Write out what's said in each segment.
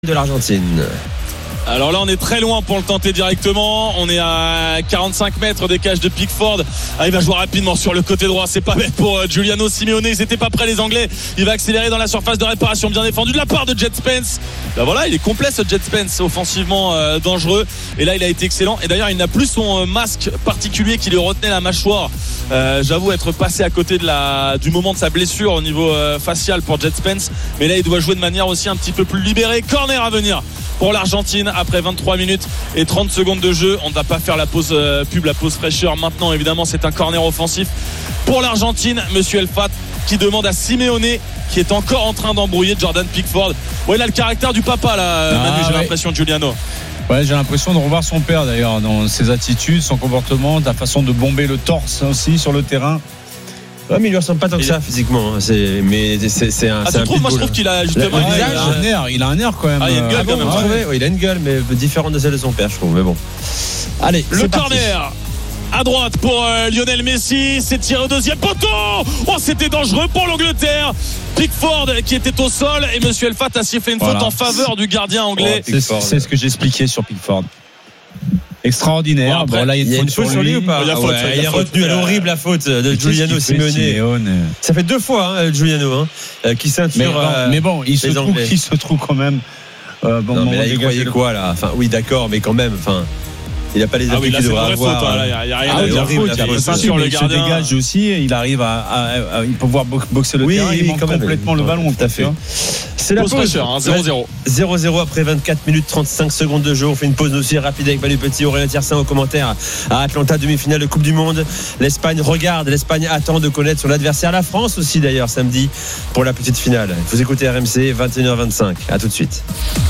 de l'Argentine. Alors là on est très loin pour le tenter directement. On est à 45 mètres des cages de Pickford. Il va jouer rapidement sur le côté droit. C'est pas bête pour Giuliano Simeone. Ils n'étaient pas prêts les Anglais. Il va accélérer dans la surface de réparation. Bien défendu de la part de Jed Spence. Ben voilà, il est complet ce Jed Spence, offensivement dangereux. Et là il a été excellent. Et d'ailleurs il n'a plus son masque particulier qui lui retenait la mâchoire. J'avoue être passé à côté du moment de sa blessure au niveau facial pour Jed Spence. Mais là il doit jouer de manière aussi un petit peu plus libérée. Corner à venir pour l'Argentine après 23 minutes et 30 secondes de jeu. On ne va pas faire la pause pub, la pause fraîcheur maintenant. Évidemment c'est un corner offensif pour l'Argentine. Monsieur Elfat qui demande à Simeone, qui est encore en train d'embrouiller Jordan Pickford. Ouais, il a le caractère du papa là, Manu, j'ai l'impression, Giuliano. Ouais, j'ai l'impression de revoir son père d'ailleurs dans ses attitudes, son comportement, la façon de bomber le torse aussi sur le terrain. Ouais, mais il lui ressemble pas tant que ça physiquement. Mais c'est un. Tu trouves ? Moi je trouve qu'il a justement le visage. Il a un air quand même. Il a une gueule quand même. Ouais, il a une gueule, mais différente de celle de son père, je trouve. Mais bon. Allez, le corner à droite pour Lionel Messi. C'est tiré au deuxième poteau. Oh, c'était dangereux pour l'Angleterre. Pickford qui était au sol et Monsieur Elfat a sifflé une faute en faveur du gardien anglais. C'est ce que j'expliquais sur Pickford. Extraordinaire. Bon, après, il y a une faute sur lui ou pas? Il a retenu, elle est horrible la faute de Giuliano Simeone. Ça fait 2 fois Giuliano qui ceinture. Mais bon, il se trouve quand même. Non, mais là il croyait quoi là? Enfin oui, d'accord, mais quand même. Enfin, il n'a pas les appuis qu'il devrait avoir. Il n'y a rien à dire. Sur le gardien, il se dégage aussi. Il arrive il peut pouvoir boxer le terrain. Il manque complètement le ballon. Tout à fait. C'est la pause. 0-0. 0-0 après 24 minutes 35 secondes de jeu. On fait une pause aussi rapide avec Manu Petit, Aurélien Tiersin au commentaire à Atlanta, demi-finale de Coupe du Monde. L'Espagne regarde, l'Espagne attend de connaître son adversaire. La France aussi d'ailleurs samedi pour la petite finale. Vous écoutez RMC 21h25. À tout de suite.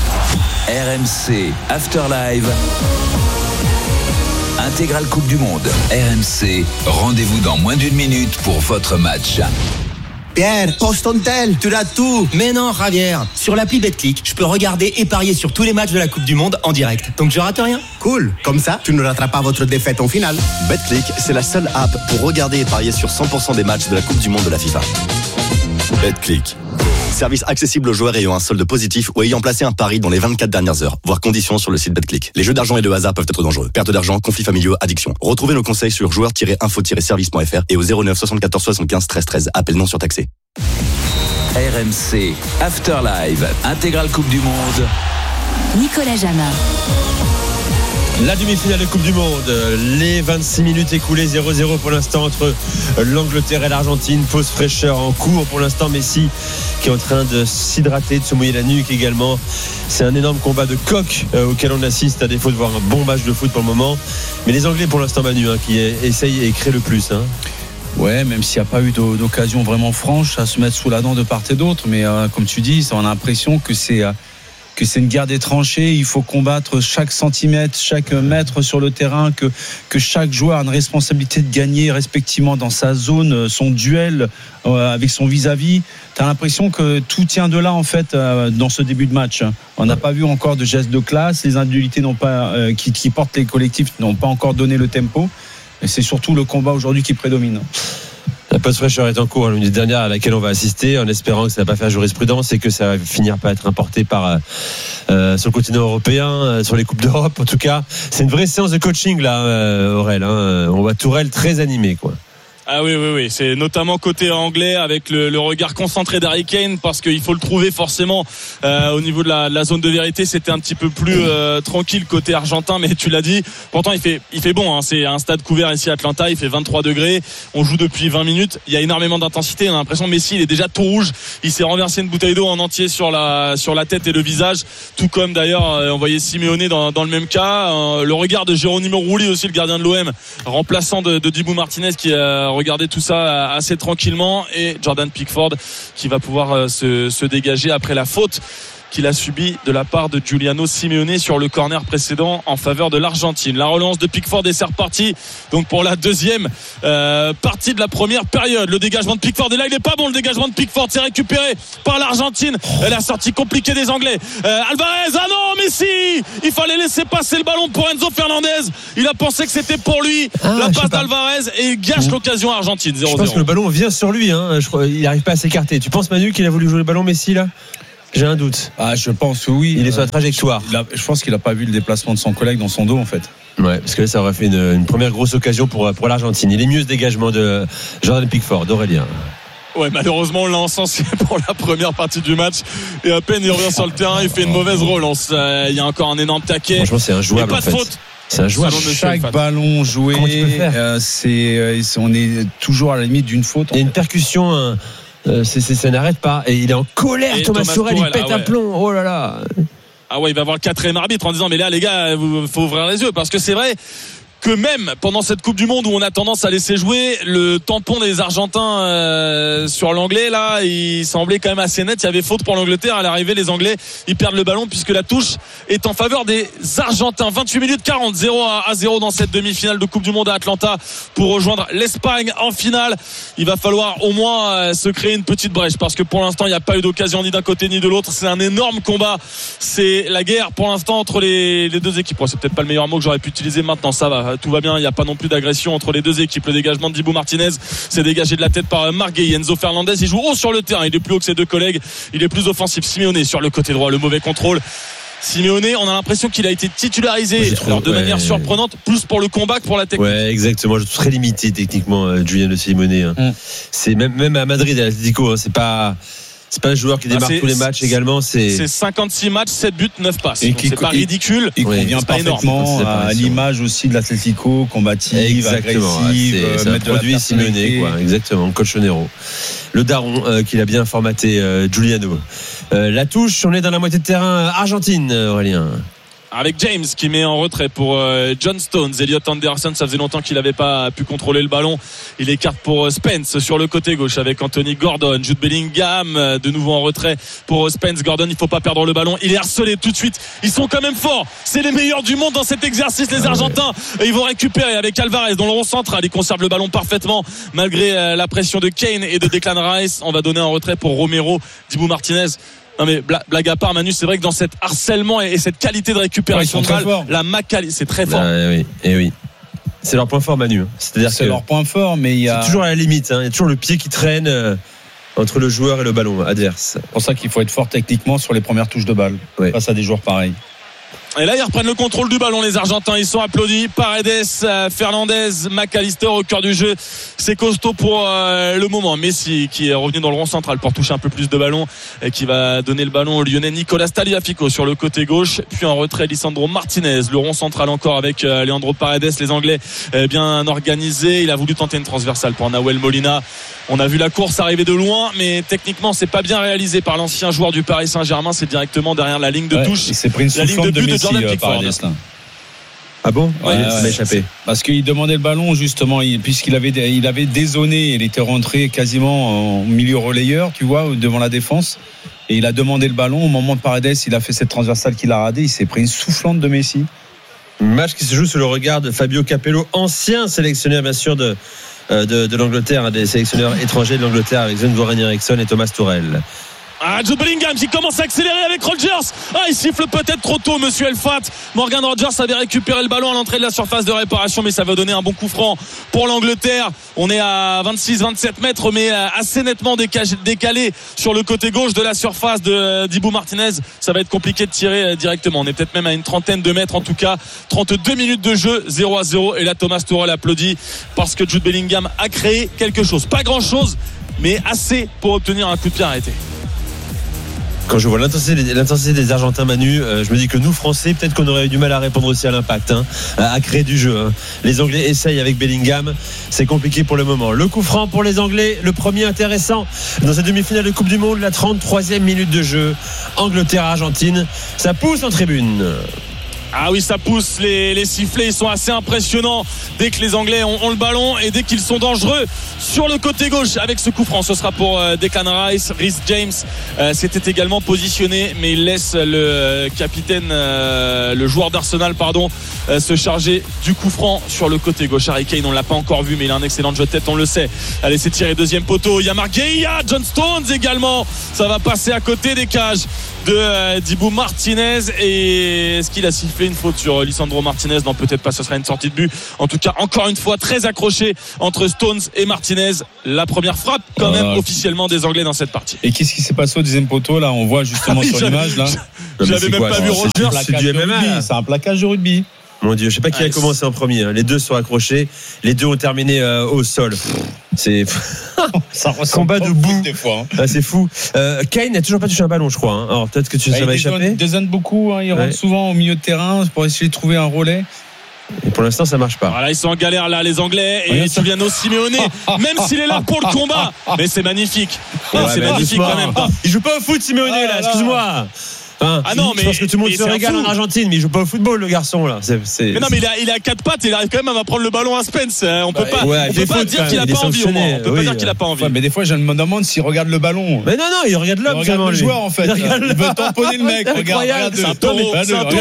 RMC After Live. Intégrale Coupe du Monde. RMC. Rendez-vous dans moins d'une minute pour votre match. Pierre, Postontel, tu l'as tout. Mais non, Javier. Sur l'appli Betclic, je peux regarder et parier sur tous les matchs de la Coupe du Monde en direct. Donc je rate rien. Cool. Comme ça, tu ne rateras pas votre défaite en finale. Betclic, c'est la seule app pour regarder et parier sur 100% des matchs de la Coupe du Monde de la FIFA. Betclic. Service accessible aux joueurs ayant un solde positif ou ayant placé un pari dans les 24 dernières heures. Voir conditions sur le site Betclic. Les jeux d'argent et de hasard peuvent être dangereux. Perte d'argent, conflits familiaux, addiction. Retrouvez nos conseils sur joueurs-info-service.fr et au 09 74 75 13 13. Appel non surtaxé. RMC After Live. Intégrale Coupe du Monde. Nicolas Jamin. La demi-finale de Coupe du Monde, les 26 minutes écoulées, 0-0 pour l'instant entre l'Angleterre et l'Argentine. Pause fraîcheur en cours pour l'instant. Messi qui est en train de s'hydrater, de se mouiller la nuque également. C'est un énorme combat de coq auquel on assiste à défaut de voir un bon match de foot pour le moment. Mais les Anglais pour l'instant, Manu, qui essayent et créent le plus. Ouais, même s'il n'y a pas eu d'occasion vraiment franche à se mettre sous la dent de part et d'autre. Mais comme tu dis, on a l'impression que c'est une guerre des tranchées. Il faut combattre chaque centimètre, chaque mètre sur le terrain, que chaque joueur a une responsabilité de gagner respectivement dans sa zone, son duel avec son vis-à-vis. T'as l'impression que tout tient de là en fait dans ce début de match. On n'a pas vu encore de gestes de classe. Les individualités n'ont pas qui portent les collectifs n'ont pas encore donné le tempo. Et c'est surtout le combat aujourd'hui qui prédomine. La pause fraîcheur est en cours, la minute dernière à laquelle on va assister, en espérant que ça ne va pas faire jurisprudence et que ça va finir par être importé sur le continent européen, sur les Coupes d'Europe. En tout cas, c'est une vraie séance de coaching là, Aurel. On voit Tourelle très animé, quoi. Ah oui, c'est notamment côté anglais avec le regard concentré d'Harry Kane, parce qu'il faut le trouver forcément au niveau de la zone de vérité. C'était un petit peu plus tranquille côté argentin, mais tu l'as dit, pourtant il fait bon, c'est un stade couvert ici à Atlanta, il fait 23 degrés, on joue depuis 20 minutes, il y a énormément d'intensité, on a l'impression que Messi il est déjà tout rouge, il s'est renversé une bouteille d'eau en entier sur la tête et le visage, tout comme d'ailleurs on voyait Simeone dans le même cas. Le regard de Geronimo Rulli aussi, le gardien de l'OM, remplaçant de Dibu Martinez, qui regardez tout ça assez tranquillement, et Jordan Pickford qui va pouvoir se dégager après la faute qu'il a subi de la part de Giuliano Simeone sur le corner précédent en faveur de l'Argentine. La relance de Pickford et c'est reparti donc pour la deuxième partie de la première période. Le dégagement de Pickford, et là il est pas bon, le dégagement de Pickford, c'est récupéré par l'Argentine. La sortie compliquée des Anglais. Alvarez, ah non, Messi, il fallait laisser passer le ballon pour Enzo Fernandez, il a pensé que c'était pour lui, la passe d'Alvarez, et il gâche l'occasion Argentine. 0-0. Je pense que le ballon vient sur lui, il n'arrive pas à s'écarter. Tu penses, Manu, qu'il a voulu jouer le ballon, Messi, là? J'ai un doute. Je pense que oui. Il est sur la trajectoire. Je pense qu'il n'a pas vu le déplacement de son collègue dans son dos en fait. Ouais, parce que là, ça aurait fait une première grosse occasion pour l'Argentine. Il est mieux ce dégagement de Jordan Pickford, d'Aurélien. Ouais, malheureusement, on l'a encensé pour la première partie du match. Et à peine il revient sur le terrain, il fait une mauvaise relance. Il y a encore un énorme taquet. Franchement, c'est injouable. Et pas de faute. C'est injouable. Chaque ballon joué, on est toujours à la limite d'une faute. Il y a une percussion. Ça n'arrête pas. Et il est en colère, Thomas Tourelle. Il pète un plomb. Oh là là. Ah ouais, il va voir le 4e arbitre en disant mais là les gars, il faut ouvrir les yeux parce que c'est vrai que même pendant cette Coupe du Monde où on a tendance à laisser jouer, le tampon des Argentins sur l'Anglais, là, il semblait quand même assez net. Il y avait faute pour l'Angleterre. À l'arrivée, les Anglais, ils perdent le ballon puisque la touche est en faveur des Argentins. 28 minutes 40, 0-0 dans cette demi-finale de Coupe du Monde à Atlanta pour rejoindre l'Espagne en finale. Il va falloir au moins se créer une petite brèche parce que pour l'instant, il n'y a pas eu d'occasion ni d'un côté ni de l'autre. C'est un énorme combat. C'est la guerre pour l'instant entre les deux équipes. C'est peut-être pas le meilleur mot que j'aurais pu utiliser maintenant. Ça va. Tout va bien, il n'y a pas non plus d'agression entre les deux équipes. Le dégagement de Dibu Martinez s'est dégagé de la tête par Marc Gueye. Enzo Fernandez, il joue haut sur le terrain, il est plus haut que ses deux collègues, il est plus offensif. Simeone sur le côté droit, le mauvais contrôle. Simeone, on a l'impression qu'il a été titularisé de manière surprenante, plus pour le combat que pour la technique. Ouais, exactement. Je suis très limité techniquement, Giuliano Simeone. C'est même à Madrid, à l'Atlético, c'est pas un joueur qui démarre tous les matchs également. C'est 56 matchs, 7 buts, 9 passes. C'est pas ridicule. Il convient parfaitement à l'image aussi de l'Atlético, combative, agressive. C'est un produit Simeone, quoi. Exactement, Colchonero. Le daron qu'il a bien formaté, Giuliano. La touche, on est dans la moitié de terrain argentine, Aurélien. Avec James qui met en retrait pour John Stones. Elliot Anderson, ça faisait longtemps qu'il n'avait pas pu contrôler le ballon. Il écarte pour Spence sur le côté gauche avec Anthony Gordon. Jude Bellingham de nouveau en retrait pour Spence. Gordon, il ne faut pas perdre le ballon. Il est harcelé tout de suite. Ils sont quand même forts. C'est les meilleurs du monde dans cet exercice, les Argentins. Et ils vont récupérer avec Alvarez dans le rond central. Il conserve le ballon parfaitement malgré la pression de Kane et de Declan Rice. On va donner en retrait pour Romero, Dibu Martinez. Non mais blague à part, Manu, c'est vrai que dans cet harcèlement et cette qualité de récupération de balle, la Macali, c'est très fort. Oui. C'est leur point fort, Manu. C'est leur point fort, mais c'est toujours à la limite. Il y a toujours le pied qui traîne entre le joueur et le ballon adverse. C'est pour ça qu'il faut être fort techniquement sur les premières touches de balle face à des joueurs pareils. Et là, ils reprennent le contrôle du ballon, les Argentins. Ils sont applaudis. Paredes, Fernandez, McAllister au cœur du jeu. C'est costaud pour le moment. Messi, qui est revenu dans le rond central pour toucher un peu plus de ballon et qui va donner le ballon au Lyonnais Nicolas Tagliafico sur le côté gauche. Puis en retrait, Lisandro Martinez. Le rond central encore avec Leandro Paredes. Les Anglais bien organisés. Il a voulu tenter une transversale pour Nahuel Molina. On a vu la course arriver de loin, mais techniquement, c'est pas bien réalisé par l'ancien joueur du Paris Saint-Germain. C'est directement derrière la ligne de touche. Il s'est pris une soufflante de Messi, Paredes. Ah bon? Ça m'a échappé. Parce qu'il demandait le ballon justement, puisqu'il avait dézonné, il était rentré quasiment en milieu relayeur, tu vois, devant la défense. Et il a demandé le ballon. Au moment de Paredes, il a fait cette transversale qu'il a radée. Il s'est pris une soufflante de Messi. Match qui se joue sous le regard de Fabio Capello, ancien sélectionneur bien sûr de l'Angleterre, des sélectionneurs étrangers de l'Angleterre avec Sven-Goran Eriksson et Thomas Tuchel. Jude Bellingham qui commence à accélérer avec Rogers. Il siffle peut-être trop tôt, monsieur Elfat. Morgan Rogers avait récupéré le ballon à l'entrée de la surface de réparation, mais ça va donner un bon coup franc pour l'Angleterre. On est à 26-27 mètres, mais assez nettement décalé sur le côté gauche de la surface de Dibu Martinez. Ça va être compliqué de tirer directement. On est peut-être même à une trentaine de mètres en tout cas. 32 minutes de jeu, 0-0. Et là, Thomas Tuchel applaudit parce que Jude Bellingham a créé quelque chose. Pas grand-chose, mais assez pour obtenir un coup de pied arrêté. Quand je vois l'intensité des Argentins, Manu, je me dis que nous Français, peut-être qu'on aurait eu du mal à répondre aussi à l'impact, à créer du jeu. Les Anglais essayent avec Bellingham, c'est compliqué pour le moment. Le coup franc pour les Anglais, le premier intéressant dans cette demi-finale de Coupe du Monde, la 33e minute de jeu. Angleterre-Argentine, ça pousse en tribune. Ah oui, ça pousse, les sifflets, ils sont assez impressionnants dès que les Anglais ont le ballon et dès qu'ils sont dangereux sur le côté gauche avec ce coup franc. Ce sera pour Declan Rice. Reece James s'était également positionné, mais il laisse le capitaine, le joueur d'Arsenal, se charger du coup franc sur le côté gauche. Harry Kane, on l'a pas encore vu, mais il a un excellent jeu de tête, on le sait. Allez, c'est tiré deuxième poteau. Il y a Marc Gueye, John Stones également. Ça va passer à côté des cages de Dibu Martinez. Et est-ce qu'il a sifflé siffler une faute sur Lisandro Martinez. Non, peut-être pas, ce sera une sortie de but. En tout cas, encore une fois, très accroché entre Stones et Martinez. La première frappe quand même officiellement des Anglais dans cette partie. Et qu'est-ce qui s'est passé au deuxième poteau là? On voit justement sur l'image là. J'avais même pas vu Rogers. C'est du MMA. C'est un plaquage de rugby. Mon Dieu, je sais pas qui a commencé en premier. Les deux sont accrochés. Les deux ont terminé au sol. C'est ça combat de boue. Des fois. C'est fou. Kane n'a toujours pas touché un ballon, je crois. Alors peut-être que ça va échapper. Il dézonne beaucoup. Il rentre souvent au milieu de terrain pour essayer de trouver un relais. Et pour l'instant, ça marche pas. Voilà, ils sont en galère là, les Anglais. Et Giuliano Simeone, même s'il est là pour le combat, mais c'est magnifique. C'est magnifique quand même. Il joue pas au foot, Simeone là. Excuse-moi. Non, mais je pense que tout le monde se régale en Argentine, mais il joue pas au football, le garçon là. Mais non, mais il a 4 pattes et il arrive quand même à prendre le ballon à Spence. On peut pas dire qu'il a pas envie. On peut pas dire qu'il a pas envie. Mais des fois, je me demande s'il regarde le ballon. Mais non, il regarde l'homme. Il regarde le joueur en fait. Il veut tamponner le mec. Regarde, c'est un taureau. C'est un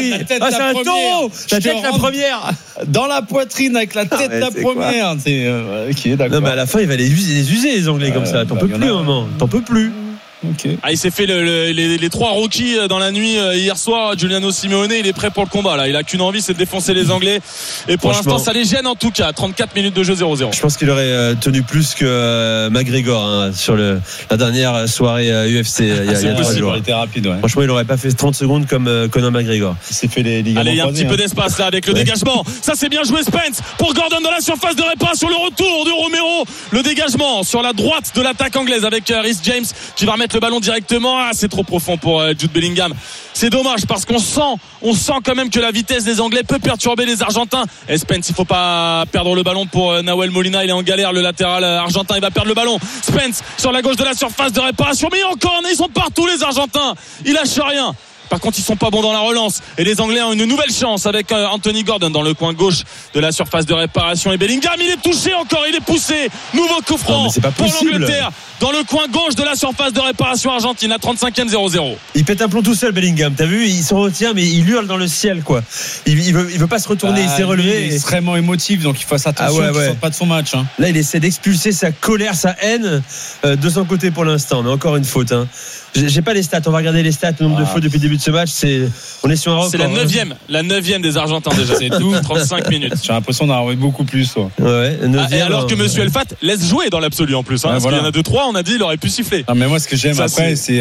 taureau. La tête la première. Dans la poitrine avec la tête la première. Ok, d'accord. Non, mais à la fin, il va les user les Anglais comme ça. T'en peux plus, maman. T'en peux plus. Okay. Il s'est fait les 3 rookies dans la nuit hier soir. Giuliano Simeone, il est prêt pour le combat là. Il a qu'une envie, c'est de défoncer les Anglais. Et pour l'instant, ça les gêne en tout cas. 34 minutes de jeu 0-0. Je pense qu'il aurait tenu plus que McGregor sur la dernière soirée UFC il y a 3 jours. Il était rapide, ouais. Franchement, il aurait pas fait 30 secondes comme Conor McGregor. Il s'est fait les ligaments. Allez, il y a un petit peu d'espace là avec le dégagement. Ça, c'est bien joué Spence pour Gordon dans la surface de réparation. Le retour de Romero. Le dégagement sur la droite de l'attaque anglaise avec Reece James qui va remettre le ballon directement. C'est trop profond pour Jude Bellingham. C'est dommage parce qu'on sent quand même que la vitesse des Anglais peut perturber les Argentins. Et Spence, il faut pas perdre le ballon pour Nahuel Molina. Il est en galère, le latéral argentin. Il va perdre le ballon. Spence sur la gauche de la surface de réparation. Mais encore, ils sont partout les Argentins. Ils lâchent rien. Par contre, ils sont pas bons dans la relance. Et les Anglais ont une nouvelle chance avec Anthony Gordon dans le coin gauche de la surface de réparation. Et Bellingham, il est touché encore, il est poussé. Nouveau coup franc pour l'Angleterre dans le coin gauche de la surface de réparation argentine à 35e 0-0. Il pète un plomb tout seul, Bellingham. T'as vu, il se retient, mais il hurle dans le ciel, quoi. Il veut pas se retourner, il s'est relevé. Il est extrêmement émotif, donc il fasse attention qu'il ne sorte pas de son match. Là, il essaie d'expulser sa colère, sa haine de son côté pour l'instant. Mais encore une faute. J'ai pas les stats, on va regarder les stats, le nombre de fautes depuis le début de ce match. On est sur un record. C'est la 9e des Argentins déjà. C'est tout, 35 minutes. J'ai l'impression d'en avoir beaucoup plus. Ouais, 9e, alors que Monsieur Elfat laisse jouer dans l'absolu en plus. Parce qu'il y en a 2-3, on a dit il aurait pu siffler. Mais moi, ce que j'aime après, c'est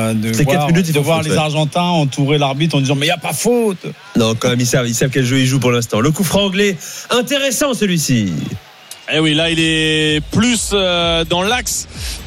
de voir les Argentins entourer l'arbitre en disant mais il n'y a pas faute. Non, quand même, ils savent quel jeu ils jouent pour l'instant. Le coup franc anglais, intéressant celui-ci. Eh oui, là il est plus dans l'axe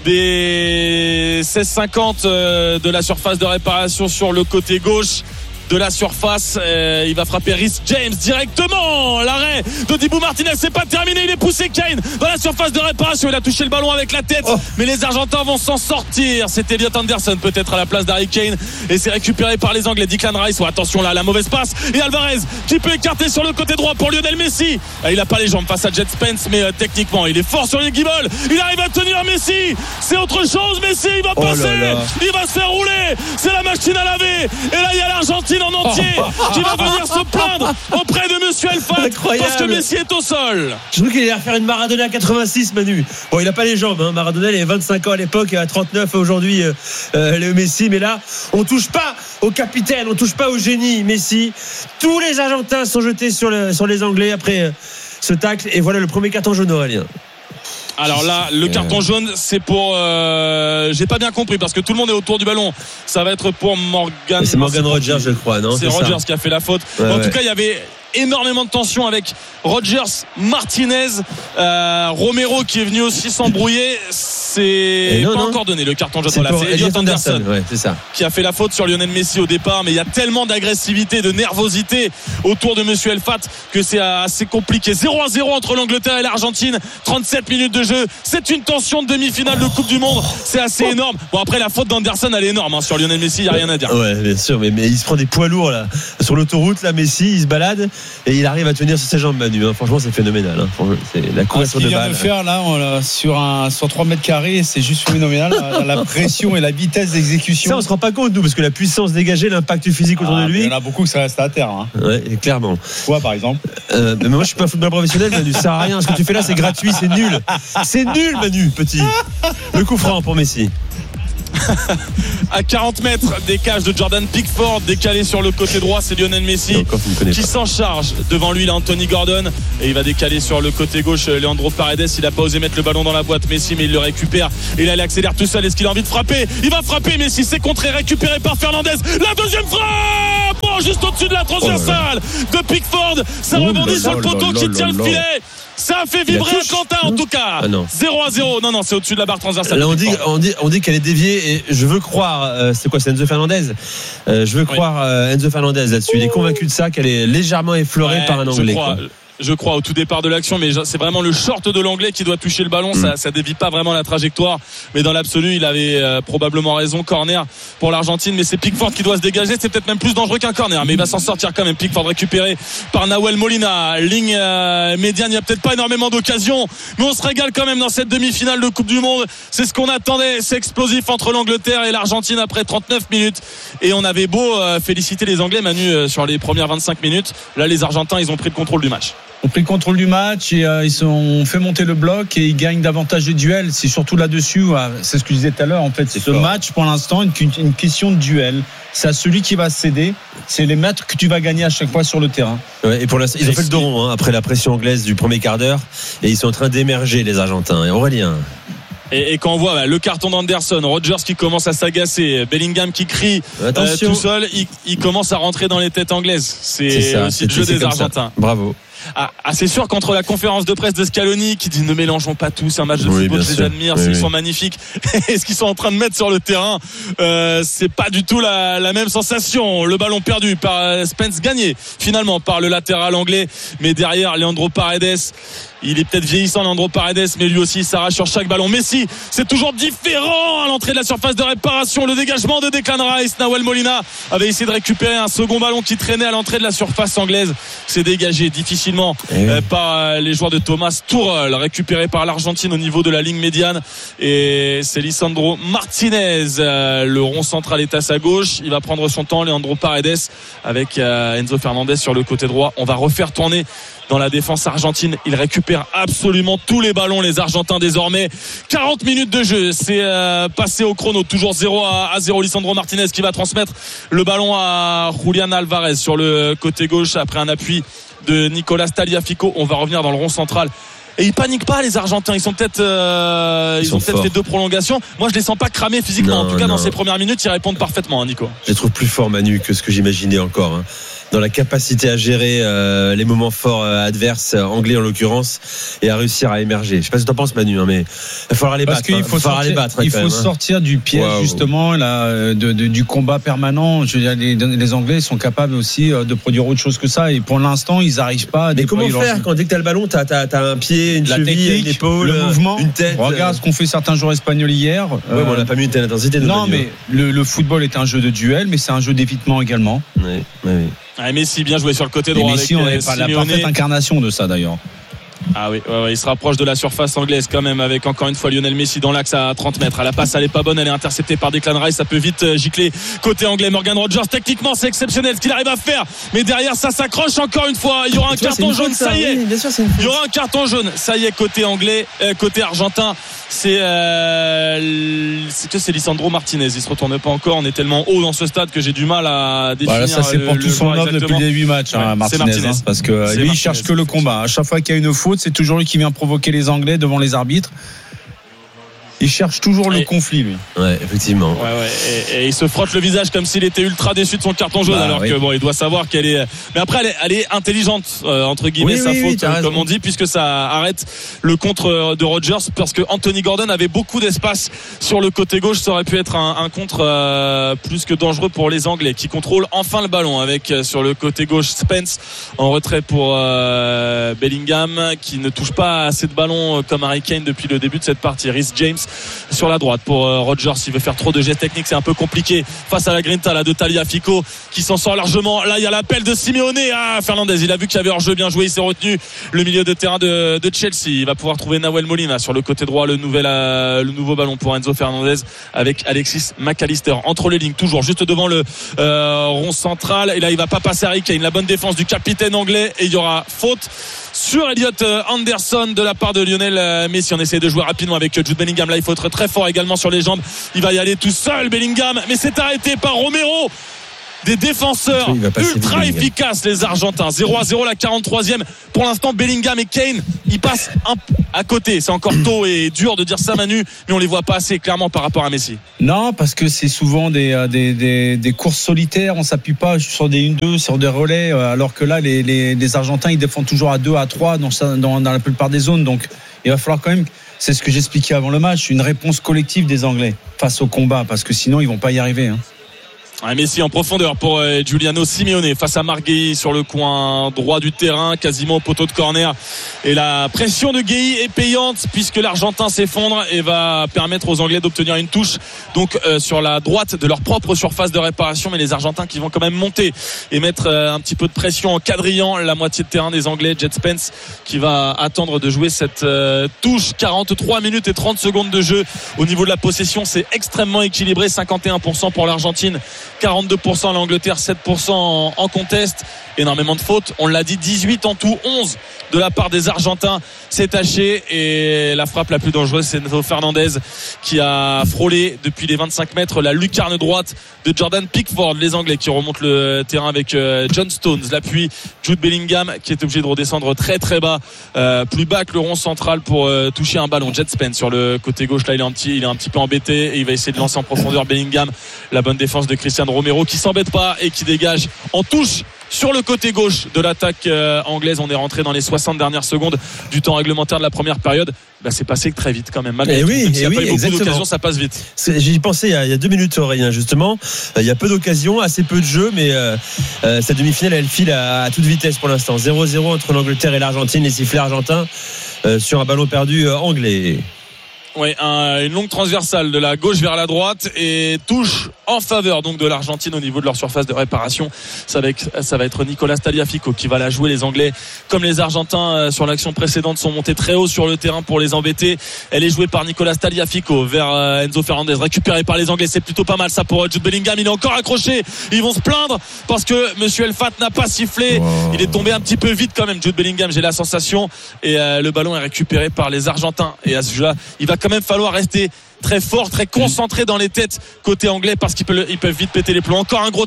des 16-50 de la surface de réparation sur le côté gauche de la surface. Il va frapper Reece James directement. L'arrêt de Dibu Martinez, c'est pas terminé. Il est poussé Kane dans la surface de réparation. Il a touché le ballon avec la tête. Mais les Argentins vont s'en sortir. C'était Elliot Anderson peut-être à la place d'Harry Kane. Et c'est récupéré par les Anglais. Declan Rice. Attention là, la mauvaise passe. Et Alvarez qui peut écarter sur le côté droit pour Lionel Messi. Il a pas les jambes face à Jet Spence, mais techniquement il est fort sur les guibolles. Il arrive à tenir Messi. C'est autre chose. Messi il va passer. Il va se faire rouler. C'est la machine à laver. Et là il y a l'Argentine en entier qui va venir se plaindre auprès de Monsieur Elfat parce que Messi est au sol. Je trouve qu'il allait refaire une Maradona à 86, Manu. Bon, il a pas les jambes, Maradona il avait 25 ans à l'époque, à 39 aujourd'hui Léo Messi, mais là on touche pas au capitaine, on touche pas au génie Messi. Tous les Argentins sont jetés sur les Anglais après ce tacle, et voilà le premier carton jaune, Aurélien. Alors là, le carton jaune, c'est pour. J'ai pas bien compris parce que tout le monde est autour du ballon. Ça va être pour Morgan. C'est Morgan Rogers, je crois, non ? C'est Rogers qui a fait la faute. En tout cas, il y avait énormément de tension avec Rogers, Martinez, Romero qui est venu aussi s'embrouiller. C'est pas encore donné le carton jaune. C'est Elliot Anderson, c'est ça, qui a fait la faute sur Lionel Messi au départ, mais il y a tellement d'agressivité, de nervosité autour de Monsieur Elfat que c'est assez compliqué. 0-0 entre l'Angleterre et l'Argentine, 37 minutes de jeu. C'est une tension de demi-finale de Coupe du Monde. C'est assez énorme. Bon, après la faute d'Anderson elle est énorme sur Lionel Messi, il n'y a rien à dire. Ouais, bien sûr, mais il se prend des poids lourds là sur l'autoroute là. Messi il se balade et il arrive à tenir sur ses jambes, Manu. Franchement, c'est phénoménal. C'est la couverture de balle. Ce qu'il vient de faire là sur 3 mètres carrés, c'est juste phénoménal. La pression et la vitesse d'exécution. Ça, on se rend pas compte, nous, parce que la puissance dégagée, l'impact physique autour de lui. Il y en a beaucoup que ça reste à terre. Ouais, clairement. Toi, par exemple. Mais moi, je suis pas football professionnel, Manu. Ça sert à rien. Ce que tu fais là, c'est gratuit, c'est nul. C'est nul, Manu, petit. Le coup franc pour Messi. À 40 mètres des cages de Jordan Pickford, décalé sur le côté droit, c'est Lionel Messi qui s'en charge. Devant lui, il a Anthony Gordon et il va décaler sur le côté gauche Leandro Paredes. Il n'a pas osé mettre le ballon dans la boîte, Messi, mais il le récupère. Et là, il accélère tout seul. Est-ce qu'il a envie de frapper? Il va frapper, Messi, c'est contré, récupéré par Fernandez. La deuxième frappe, juste au-dessus de la transversale de Pickford. Ça rebondit sur le poteau qui tient le filet. Ça a fait vibrer Atlanta en tout cas. 0-0. Non, c'est au-dessus de la barre transversale. Là, on dit qu'elle est déviée et je veux croire, c'est quoi, c'est Enzo Fernandez? Je veux croire Enzo Fernandez là-dessus. Il est convaincu de ça, qu'elle est légèrement effleurée par un Anglais. Je crois au tout départ de l'action, mais c'est vraiment le short de l'Anglais qui doit toucher le ballon. Ça dévie pas vraiment la trajectoire, mais dans l'absolu il avait probablement raison. Corner pour l'Argentine, mais c'est Pickford qui doit se dégager. C'est peut-être même plus dangereux qu'un corner, mais il va s'en sortir quand même. Pickford récupéré par Nahuel Molina, ligne médiane. Il n'y a peut-être pas énormément d'occasions, mais on se régale quand même dans cette demi-finale de Coupe du Monde. C'est ce qu'on attendait. C'est explosif entre l'Angleterre et l'Argentine après 39 minutes, et on avait beau féliciter les Anglais, Manu, sur les premières 25 minutes. Là, les Argentins, ils ont pris le contrôle du match. Ont pris le contrôle du match et ils ont fait monter le bloc et ils gagnent davantage de duels. C'est surtout là-dessus, c'est ce que je disais tout à l'heure. En fait, ce match, pour l'instant, une question de duel. C'est à celui qui va céder. C'est les mètres que tu vas gagner à chaque fois sur le terrain. Ouais, et pour ils ont fait le dos rond après la pression anglaise du premier quart d'heure et ils sont en train d'émerger, les Argentins. Et Aurélien. Et quand on voit le carton d'Anderson, Rodgers qui commence à s'agacer, Bellingham qui crie tout seul, il commence à rentrer dans les têtes anglaises. C'est aussi le jeu des Argentins. Bravo. C'est sûr qu'entre la conférence de presse de Scaloni qui dit ne mélangeons pas tout, c'est un match de football, je les admire, ils sont magnifiques, et ce qu'ils sont en train de mettre sur le terrain, c'est pas du tout la même sensation. Le ballon perdu par Spence, gagné finalement par le latéral anglais, mais derrière Leandro Paredes, il est peut-être vieillissant Leandro Paredes, mais lui aussi il s'arrache sur chaque ballon. Messi, c'est toujours différent à l'entrée de la surface de réparation. Le dégagement de Declan Rice, Nahuel Molina avait essayé de récupérer un second ballon qui traînait à l'entrée de la surface anglaise. C'est dégagé difficilement par les joueurs de Thomas Tuchel, récupéré par l'Argentine au niveau de la ligne médiane. Et c'est Lisandro Martinez, le rond central est à sa gauche. Il va prendre son temps, Leandro Paredes avec Enzo Fernandez sur le côté droit. On va refaire tourner dans la défense argentine. Il récupère absolument tous les ballons, les Argentins désormais. 40 minutes de jeu, c'est passé au chrono, toujours 0-0. Lisandro Martinez qui va transmettre le ballon à Julián Álvarez sur le côté gauche après un appui de Nicolas Tagliafico. On va revenir dans le rond central. Et ils paniquent pas, les Argentins. Ils ont peut-être fait 2 prolongations. Moi, je les sens pas cramés physiquement. En tout cas, dans ces premières minutes, ils répondent parfaitement, Nico. Je les trouve plus forts, Manu, que ce que j'imaginais encore. Dans la capacité à gérer les moments forts adverses, anglais en l'occurrence, et à réussir à émerger. Je sais pas ce que tu en penses, Manu, mais il va falloir les battre. Il faut sortir du piège justement là, du combat permanent. Je veux dire, les Anglais sont capables aussi de produire autre chose que ça, et pour l'instant, ils n'arrivent pas à déployer. Mais comment faire quand dès que t'as le ballon, t'as un pied, une cheville, une épaule, le mouvement, une tête. Regarde ce qu'ont fait certains joueurs espagnols hier. On n'a pas mis une telle intensité. Non, mais le football est un jeu de duel, mais c'est un jeu d'évitement également. Oui. Messi bien joué sur le côté droit. Messi, on n'est pas la parfaite incarnation de ça d'ailleurs. Il se rapproche de la surface anglaise quand même, avec encore une fois Lionel Messi dans l'axe à 30 mètres. La passe elle est pas bonne, elle est interceptée par Declan Rice, ça peut vite gicler côté anglais. Morgan Rodgers, techniquement c'est exceptionnel ce qu'il arrive à faire, mais derrière ça s'accroche encore une fois. Il y aura un carton jaune, ça y est. Il y aura un carton jaune, ça y est, côté anglais, côté argentin. C'est Lisandro Martinez. Il se retourne pas encore. On est tellement haut dans ce stade que j'ai du mal à définir. Là, ça c'est pour tout son œuvre depuis les 8 matchs, Martinez. Parce que lui, il cherche que le combat. À chaque fois qu'il y a une faute, c'est toujours lui qui vient provoquer les Anglais devant les arbitres. Il cherche toujours le conflit, lui. Ouais, effectivement. Et il se frotte le visage comme s'il était ultra déçu de son carton jaune, alors que il doit savoir qu'elle est. Mais après, elle est intelligente entre guillemets, sa faute, comme on dit, puisque ça arrête le contre de Rodgers, parce que Anthony Gordon avait beaucoup d'espace sur le côté gauche. Ça aurait pu être un contre plus que dangereux pour les Anglais, qui contrôlent enfin le ballon avec sur le côté gauche Spence en retrait pour Bellingham, qui ne touche pas assez de ballons comme Harry Kane depuis le début de cette partie. Reece James sur la droite pour Rodgers. Il veut faire trop de gestes techniques, c'est un peu compliqué face à la grinta là de Tagliafico qui s'en sort largement. Là il y a l'appel de Simeone. Fernandez, il a vu qu'il y avait hors-jeu, bien joué, il s'est retenu. Le milieu de terrain de Chelsea, il va pouvoir trouver Nahuel Molina sur le côté droit. Le nouveau ballon pour Enzo Fernandez avec Alexis McAllister entre les lignes, toujours juste devant le rond central. Et là il va pas passer Harry Kane. La bonne défense du capitaine anglais, et il y aura faute sur Elliot Anderson de la part de Lionel Messi. On essaie de jouer rapidement avec Jude Bellingham. Là il faut être très fort également sur les jambes. Il va y aller tout seul Bellingham, mais c'est arrêté par Romero. Des défenseurs ultra efficaces, les Argentins. 0-0 la 43e. Pour l'instant, Bellingham et Kane, ils passent à côté. C'est encore tôt et dur de dire ça, Manu, mais on les voit pas assez clairement par rapport à Messi. Non, parce que c'est souvent des courses solitaires. On s'appuie pas sur des 1-2, sur des relais, alors que là, les Argentins, ils défendent toujours à 2, à 3 dans la plupart des zones. Donc, il va falloir quand même, c'est ce que j'expliquais avant le match, une réponse collective des Anglais face au combat, parce que sinon, ils vont pas y arriver. Messi en profondeur pour Giuliano Simeone face à Marguerite sur le coin droit du terrain, quasiment au poteau de corner. Et la pression de Gueye est payante puisque l'Argentin s'effondre et va permettre aux Anglais d'obtenir une touche donc sur la droite de leur propre surface de réparation. Mais les Argentins qui vont quand même monter et mettre un petit peu de pression en quadrillant la moitié de terrain des Anglais. Jet Spence qui va attendre de jouer cette touche. 43 minutes et 30 secondes de jeu. Au niveau de la possession, c'est extrêmement équilibré. 51% pour l'Argentine, 42% l'Angleterre, 7% en contest. Énormément de fautes, on l'a dit, 18 en tout, 11 de la part des Argentins. C'est taché et la frappe la plus dangereuse, c'est Enzo Fernandez qui a frôlé depuis les 25 mètres la lucarne droite de Jordan Pickford. Les Anglais qui remontent le terrain avec John Stones, l'appui Jude Bellingham qui est obligé de redescendre très très bas, plus bas que le rond central pour toucher un ballon. Jet Spence sur le côté gauche, là il est un petit peu embêté et il va essayer de lancer en profondeur Bellingham. La bonne défense de Cristiano Romero qui s'embête pas et qui dégage en touche sur le côté gauche de l'attaque anglaise. On est rentré dans les 60 dernières secondes du temps réglementaire de la première période. C'est passé très vite quand même. Malgré tout, même s'il n'y a pas eu beaucoup d'occasions, ça passe vite. J'y pensais il y a 2 minutes, Aurélien, justement. Il y a peu d'occasions, assez peu de jeux, mais cette demi-finale, elle file à toute vitesse pour l'instant. 0-0 entre l'Angleterre et l'Argentine. Les sifflets argentins sur un ballon perdu anglais. Oui, une longue transversale de la gauche vers la droite et touche en faveur donc de l'Argentine au niveau de leur surface de réparation. Ça va être Nicolas Tagliafico qui va la jouer. Les Anglais, comme les Argentins sur l'action précédente, sont montés très haut sur le terrain pour les embêter. Elle est jouée par Nicolas Tagliafico vers Enzo Fernandez, récupérée par les Anglais. C'est plutôt pas mal ça pour Jude Bellingham. Il est encore accroché. Ils vont se plaindre parce que Monsieur Elfat n'a pas sifflé. Wow. Il est tombé un petit peu vite quand même, Jude Bellingham, j'ai la sensation. Et le ballon est récupéré par les Argentins. Et à ce jeu-là, il va quand même falloir rester très fort, très concentré dans les têtes côté anglais parce qu'ils peuvent vite péter les plombs. Encore un gros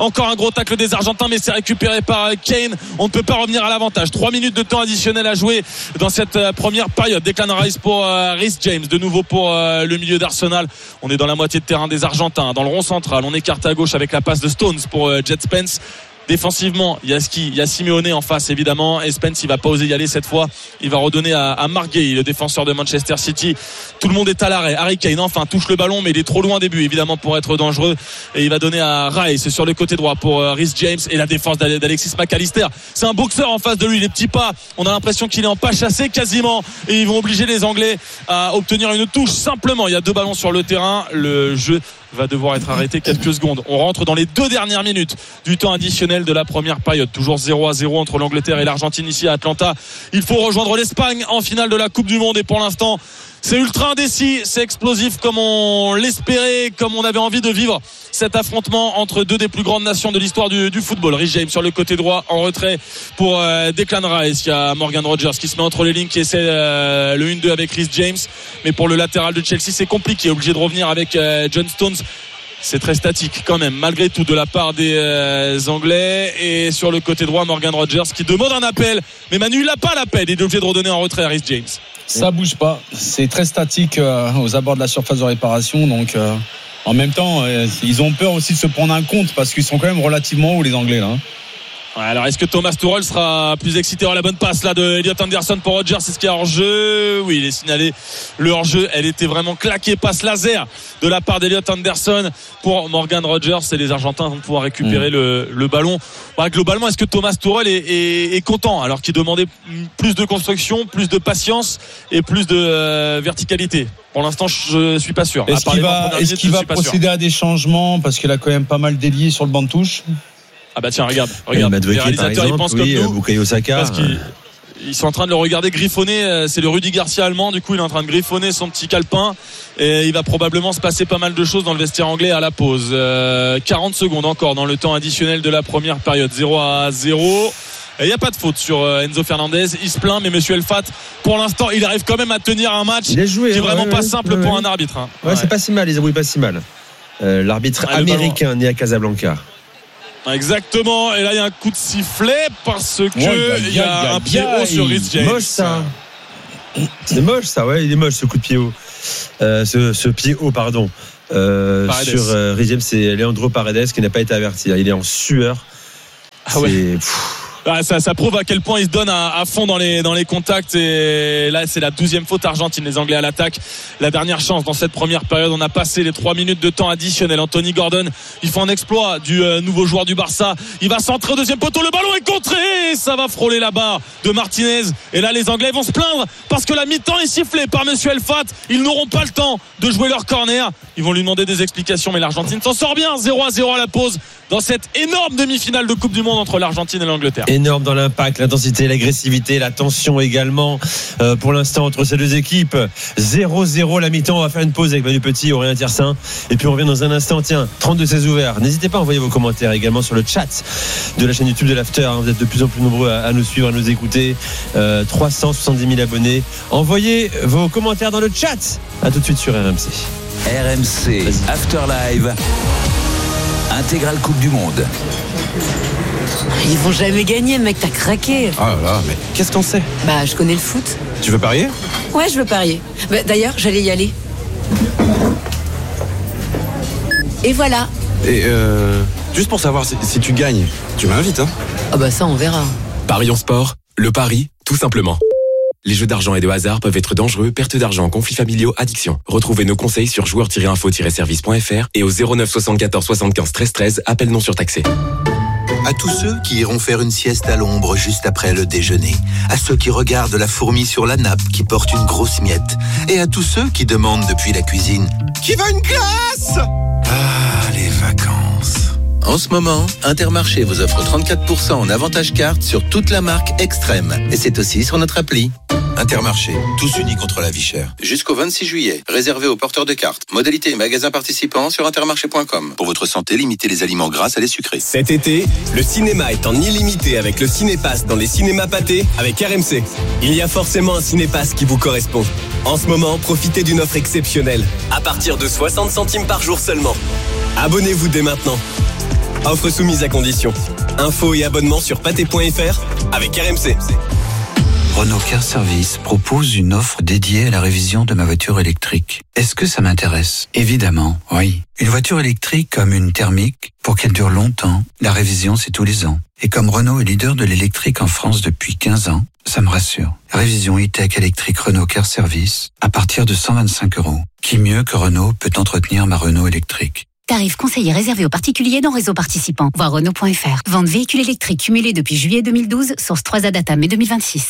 tacle des Argentins, mais c'est récupéré par Kane. On ne peut pas revenir à l'avantage. 3 minutes de temps additionnel à jouer dans cette première période. Declan Rice pour Reece James, de nouveau pour le milieu d'Arsenal. On est dans la moitié de terrain des Argentins, dans le rond central. On écarte à gauche avec la passe de Stones pour Jet Spence. Défensivement, il y a Simeone en face évidemment, et Spence il va pas oser y aller cette fois. Il va redonner à Marguerite, le défenseur de Manchester City. Tout le monde est à l'arrêt. Harry Kane enfin touche le ballon, mais il est trop loin au début évidemment pour être dangereux, et il va donner à Rice sur le côté droit pour Reece James, et la défense d'Alexis McAllister. C'est un boxeur en face de lui, les petits pas, on a l'impression qu'il est en pas chassé quasiment, et ils vont obliger les Anglais à obtenir une touche simplement. Il y a 2 ballons sur le terrain, le jeu va devoir être arrêté quelques secondes. On rentre dans les 2 dernières minutes du temps additionnel de la première période. Toujours 0-0 entre l'Angleterre et l'Argentine ici à Atlanta. Il faut rejoindre l'Espagne en finale de la Coupe du Monde, et pour l'instant c'est ultra indécis, c'est explosif comme on l'espérait, comme on avait envie de vivre cet affrontement entre 2 des plus grandes nations de l'histoire du football. Reece James sur le côté droit en retrait pour Declan Rice. Il y a Morgan Rogers qui se met entre les lignes, qui essaie le 1-2 avec Reece James, mais pour le latéral de Chelsea c'est compliqué, obligé de revenir avec John Stones. C'est très statique quand même malgré tout de la part des Anglais. Et sur le côté droit, Morgan Rogers qui demande un appel, mais Manu il n'a pas l'appel, il est obligé de redonner en retrait à Reece James. Ça bouge pas, c'est très statique aux abords de la surface de réparation, donc en même temps ils ont peur aussi de se prendre un compte parce qu'ils sont quand même relativement hauts les Anglais là. Ouais, alors est-ce que Thomas Tuchel sera plus excité? La bonne passe là de Elliot Anderson pour Rogers, c'est ce qui est hors-jeu. Oui, il est signalé le hors-jeu, elle était vraiment claquée, passe laser de la part d'Elliot Anderson pour Morgan Rogers, et les Argentins vont pouvoir récupérer le ballon. Globalement, est-ce que Thomas Tuchel est content alors qu'il demandait plus de construction, plus de patience et plus de verticalité? Pour l'instant, je suis pas sûr. Est-ce qu'il va procéder à des changements parce qu'il a quand même pas mal délié sur le banc de touche? Ah bah tiens, regarde. Les réalisateurs ils pensent comme nous, Bukayo Saka. Parce qu'ils sont en train de le regarder griffonner. C'est le Rudy Garcia allemand. Du coup, il est en train de griffonner son petit calepin, et il va probablement se passer pas mal de choses dans le vestiaire anglais à la pause. 40 secondes encore dans le temps additionnel de la première période. 0-0. Il n'y a pas de faute sur Enzo Fernandez. Il se plaint, mais monsieur Elfat, pour l'instant, il arrive quand même à tenir un match qui est vraiment pas simple pour un arbitre. Hein. Ouais, c'est pas si mal, ils avouent pas si mal. L'arbitre américain né à Casablanca. Exactement, et là il y a un coup de sifflet parce que il y a un pied haut sur Rhys James. Moche ça. C'est moche ça, ouais, il est moche ce coup de pied haut. Ce pied haut, pardon. Sur Rhys James, c'est Leandro Paredes qui n'a pas été averti. Il est en sueur. Ça prouve à quel point il se donne à fond dans les contacts, et là c'est la 12e faute argentine. Les Anglais à l'attaque, la dernière chance dans cette première période. On a passé les 3 minutes de temps additionnel. Anthony Gordon, il fait un exploit du nouveau joueur du Barça. Il va centrer au deuxième poteau, le ballon est contré et ça va frôler la barre de Martinez. Et là les Anglais vont se plaindre parce que la mi-temps est sifflée par monsieur Elfat. Ils n'auront pas le temps de jouer leur corner. Ils vont lui demander des explications, mais l'Argentine s'en sort bien. 0-0 à la pause dans cette énorme demi-finale de Coupe du Monde entre l'Argentine et l'Angleterre. Énorme dans l'impact, l'intensité, l'agressivité, la tension également pour l'instant entre ces deux équipes. 0-0 la mi-temps. On va faire une pause avec Manu Petit, Aurélien Tiersin, et puis on revient dans un instant. Tiens, 32-16 ouverts. N'hésitez pas à envoyer vos commentaires également sur le chat de la chaîne YouTube de l'After. Vous êtes de plus en plus nombreux à nous suivre, à nous écouter. 370 000 abonnés. Envoyez vos commentaires dans le chat. À tout de suite sur RMC. RMC After Live, intégrale Coupe du Monde. Ils vont jamais gagner, mec, t'as craqué. Ah là, mais qu'est-ce qu'on sait? Bah, je connais le foot. Tu veux parier? Ouais, je veux parier. Bah, d'ailleurs, j'allais y aller. Et voilà. Et juste pour savoir si tu gagnes, tu m'invites, hein? Ah bah ça, on verra. Parions sport, le pari, tout simplement. Les jeux d'argent et de hasard peuvent être dangereux, perte d'argent, conflits familiaux, addiction. Retrouvez nos conseils sur joueurs-info-service.fr et au 09 74 75 13 13, appel non surtaxé. À tous ceux qui iront faire une sieste à l'ombre juste après le déjeuner, à ceux qui regardent la fourmi sur la nappe qui porte une grosse miette, et à tous ceux qui demandent depuis la cuisine « Qui veut une glace ?» Ah, les vacances. En ce moment, Intermarché vous offre 34% en avantage carte sur toute la marque Extrême, et c'est aussi sur notre appli. Intermarché, tous unis contre la vie chère. Jusqu'au 26 juillet, réservé aux porteurs de cartes. Modalité et magasins participants sur intermarché.com. Pour votre santé, limitez les aliments gras à les sucrés. Cet été, le cinéma est en illimité avec le Cinépass dans les cinémas pâtés avec RMC. Il y a forcément un Cinépass qui vous correspond. En ce moment, profitez d'une offre exceptionnelle. À partir de 60 centimes par jour seulement. Abonnez-vous dès maintenant. Offre soumise à condition. Infos et abonnements sur pâté.fr avec RMC. Renault Car Service propose une offre dédiée à la révision de ma voiture électrique. Est-ce que ça m'intéresse? Évidemment, oui. Une voiture électrique comme une thermique, pour qu'elle dure longtemps, la révision c'est tous les ans. Et comme Renault est leader de l'électrique en France depuis 15 ans, ça me rassure. Révision e-tech électrique Renault Car Service à partir de 125 €. Qui mieux que Renault peut entretenir ma Renault électrique? Tarif conseillé réservé aux particuliers dans réseau participant. Voir Renault.fr. Vente véhicule électrique cumulé depuis juillet 2012, source 3A data mai 2026.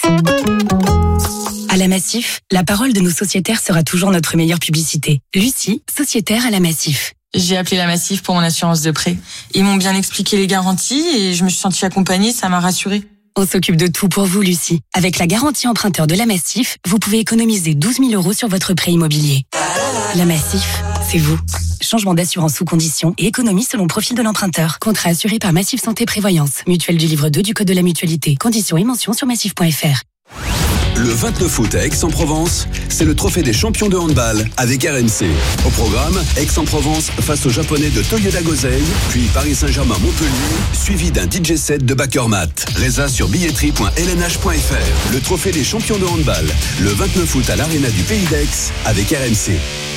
À la Massif, la parole de nos sociétaires sera toujours notre meilleure publicité. Lucie, sociétaire à la Massif. J'ai appelé la Massif pour mon assurance de prêt. Ils m'ont bien expliqué les garanties et je me suis sentie accompagnée, ça m'a rassurée. On s'occupe de tout pour vous, Lucie. Avec la garantie emprunteur de la Massif, vous pouvez économiser 12 000 € sur votre prêt immobilier. La Massif, c'est vous. Changement d'assurance sous condition et économie selon profil de l'emprunteur. Contrat assuré par Massif Santé Prévoyance. Mutuelle du livre 2 du Code de la Mutualité. Conditions et mentions sur massif.fr. Le 29 août à Aix-en-Provence, c'est le trophée des champions de handball avec RMC. Au programme, Aix-en-Provence face aux Japonais de Toyoda Gosei, puis Paris Saint-Germain-Montpellier, suivi d'un DJ set de Bakermat. Résa sur billetterie.lnh.fr. Le trophée des champions de handball, le 29 août à l'Arena du Pays d'Aix avec RMC.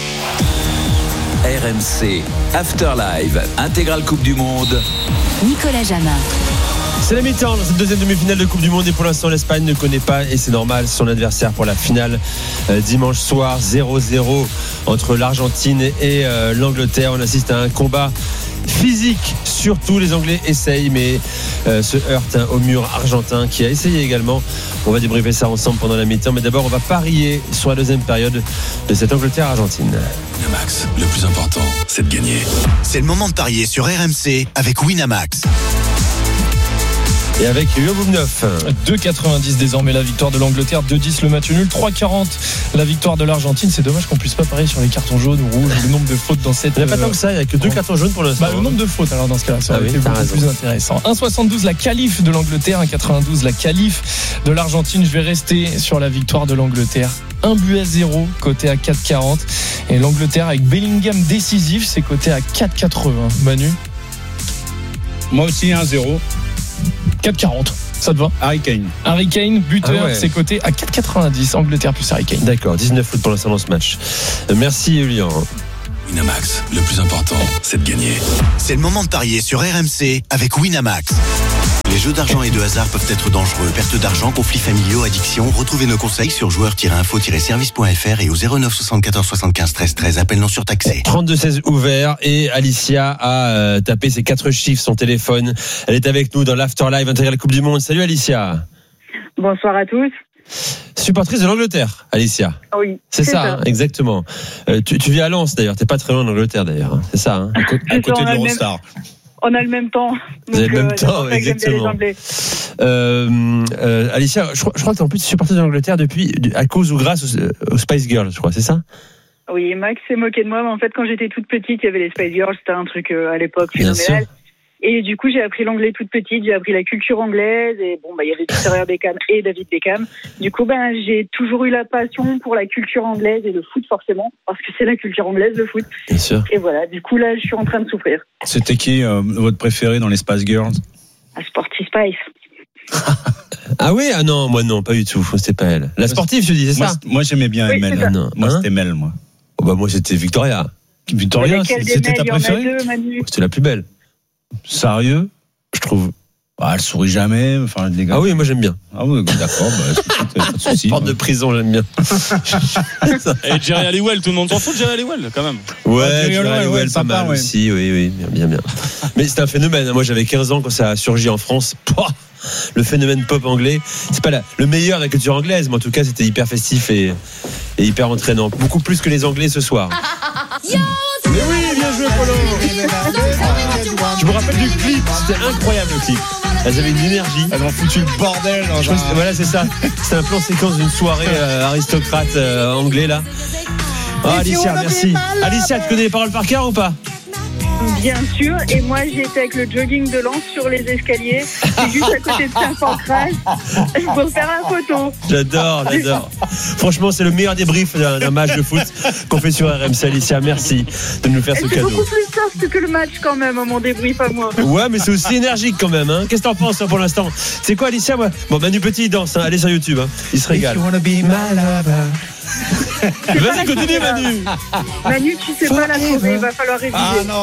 RMC After Live, intégrale Coupe du Monde. Nicolas Jamin. C'est la mi-temps dans cette deuxième demi-finale de Coupe du Monde et pour l'instant l'Espagne ne connaît pas, et c'est normal, son adversaire pour la finale dimanche soir. 0-0 entre l'Argentine et l'Angleterre. On assiste à un combat physique, surtout les Anglais essayent mais se heurtent au mur argentin qui a essayé également. On va débriefer ça ensemble pendant la mi-temps, mais d'abord on va parier sur la deuxième période de cette Angleterre-Argentine. Winamax, le plus important c'est de gagner. C'est le moment de parier sur RMC avec Winamax. Et avec Yo Boumneuf. 2,90 désormais la victoire de l'Angleterre, 2,10 le match nul, 3,40 la victoire de l'Argentine. C'est dommage qu'on puisse pas parier sur les cartons jaunes ou rouges, le nombre de fautes dans cette. Il n'y a pas tant que ça, il n'y a que 2 cartons jaunes pour l'instant. Le nombre de fautes, alors dans ce cas-là, ça aurait été beaucoup plus intéressant. 1,72 la qualif de l'Angleterre, 1,92 la qualif de l'Argentine. Je vais rester sur la victoire de l'Angleterre. 1-0, coté à 4,40. Et l'Angleterre avec Bellingham décisif, c'est coté à 4,80. Manu? Moi aussi 1-0. 4,40. Ça te va? Harry Kane, buteur, c'est coté à 4,90. Angleterre plus Harry Kane. D'accord, 19 foot pour l'instant dans ce match. Merci Julien. Winamax, le plus important, c'est de gagner. C'est le moment de parier sur RMC avec Winamax. Les jeux d'argent et de hasard peuvent être dangereux. Perte d'argent, conflits familiaux, addiction. Retrouvez nos conseils sur joueurs-info-service.fr et au 09 74 75 13 13. Appel non surtaxé. 32-16 ouvert et Alicia a tapé ses 4 chiffres son téléphone. Elle est avec nous dans l'Afterlive Intégral Coupe du Monde. Salut Alicia. Bonsoir à tous. Supportrice de l'Angleterre, Alicia. Oui. C'est ça, hein, exactement. Tu vis à Lens d'ailleurs. T'es pas très loin d'Angleterre d'ailleurs. C'est ça, hein, à côté de l'Eurostar. On a le même temps. Vous avez le même temps, exactement. Alicia, je crois que tu es en plus supportrice de l'Angleterre à cause ou grâce aux Spice Girls, je crois, c'est ça? Oui, Max s'est moqué de moi, mais en fait, quand j'étais toute petite, il y avait les Spice Girls, c'était un truc à l'époque phénoménal. Et du coup, j'ai appris l'anglais toute petite, j'ai appris la culture anglaise, et il y avait Victoria Beckham et David Beckham. Du coup, j'ai toujours eu la passion pour la culture anglaise et le foot, forcément, parce que c'est la culture anglaise, le foot. Bien sûr. Et voilà, du coup, là, je suis en train de souffrir. C'était qui votre préféré dans les Spice Girls? Sporty Spice. Ah oui? Ah non, moi non, pas du tout, c'était pas elle. La sportive, tu dis, c'est ça? Moi, j'aimais bien Mel. Moi, c'était Mel, moi. Moi, c'était Victoria. Victoria, c'était ta préférée? C'était la plus belle. Sérieux? Je trouve. Elle sourit jamais. Enfin, les gars. Ah oui, moi j'aime bien. Ah oui, d'accord. Pas de souci. Porte de prison, j'aime bien. Et Jerry Halliwell, tout le monde s'en fout de Jerry Halliwell quand même. Ouais, Jerry Halliwell, pas mal aussi. Oui, bien. Mais c'est un phénomène. Moi, j'avais 15 ans quand ça a surgi en France. Le phénomène pop anglais. C'est pas le meilleur de la culture anglaise, mais en tout cas, c'était hyper festif et hyper entraînant. Beaucoup plus que les Anglais ce soir. Mais oui, bien joué, Polo. Je me rappelle du clip, c'était incroyable le clip. Elles avaient une énergie. Elles ont foutu le bordel. Voilà, c'est ça. C'était un plan séquence d'une soirée aristocrate anglais là. Alicia, merci. Alicia, tu connais les paroles par cœur ou pas? Bien sûr, et moi j'étais avec le jogging de Lens sur les escaliers, c'est juste à côté de Saint-Pancras pour faire une photo. J'adore. Franchement, c'est le meilleur débrief d'un match de foot qu'on fait sur RMC. Alicia, merci de nous faire ce cadeau. C'est beaucoup plus soft que le match quand même, mon débrief à moi. Ouais, mais c'est aussi énergique quand même. Hein. Qu'est-ce que t'en penses pour l'instant? C'est quoi, Alicia? Bon, Manu Petit, il danse. Allez sur YouTube, il se régale. Vas-y, continue, Manu. Manu, tu sais pas la trouver, il va falloir réviser.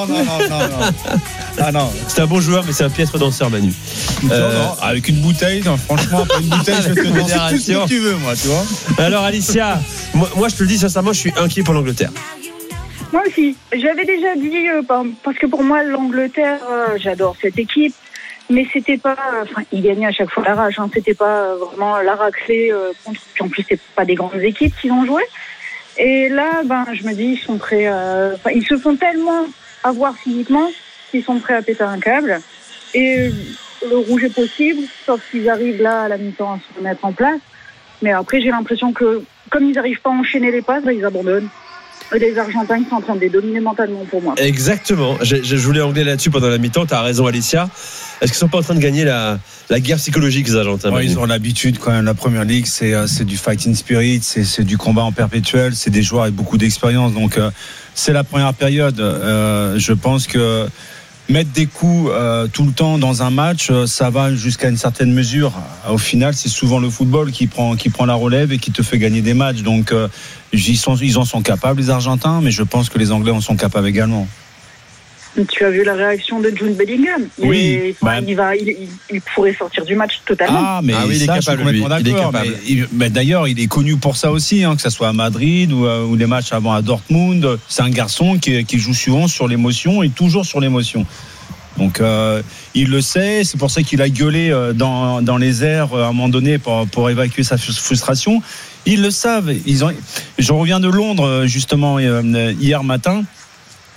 Ah non. C'est un bon joueur, mais c'est un piètre danseur, Manu. Avec une bouteille, franchement, avec une bouteille, je te danser tout ce que tu veux, moi, tu vois. Alors, Alicia, moi, je te le dis sincèrement, je suis inquiet pour l'Angleterre. Moi aussi. J'avais déjà dit, parce que pour moi, l'Angleterre, j'adore cette équipe. Mais c'était pas, ils gagnaient à chaque fois la rage, c'était pas vraiment la raclée contre, puis en plus c'est pas des grandes équipes qu'ils ont joué. Et là, je me dis, ils sont prêts ils se font tellement avoir physiquement qu'ils sont prêts à péter un câble. Et le rouge est possible, sauf s'ils arrivent là à la mi-temps à se remettre en place. Mais après, j'ai l'impression que, comme ils n'arrivent pas à enchaîner les passes, ils abandonnent. Et les Argentins, ils sont en train de les dominer mentalement pour moi. Exactement. Je voulais angler là-dessus pendant la mi-temps. T'as raison, Alicia. Est-ce qu'ils sont pas en train de gagner la guerre psychologique, les Argentins? Ils ont l'habitude quand même. La Première Ligue, c'est du fighting spirit, c'est du combat en perpétuel, c'est des joueurs avec beaucoup d'expérience. Donc c'est la première période. Je pense que mettre des coups tout le temps dans un match, ça va jusqu'à une certaine mesure. Au final, c'est souvent le football qui prend la relève et qui te fait gagner des matchs. Donc ils en sont capables, les Argentins, mais je pense que les Anglais en sont capables également. Tu as vu la réaction de Jude Bellingham? Oui. Il pourrait sortir du match totalement. Mais il est capable, je suis complètement d'accord. Mais d'ailleurs, il est connu pour ça aussi, que ça soit à Madrid ou les matchs avant à Dortmund. C'est un garçon qui joue souvent sur l'émotion et toujours sur l'émotion. Donc il le sait, c'est pour ça qu'il a gueulé dans les airs à un moment donné pour évacuer sa frustration. Ils le savent. Je reviens de Londres justement hier matin.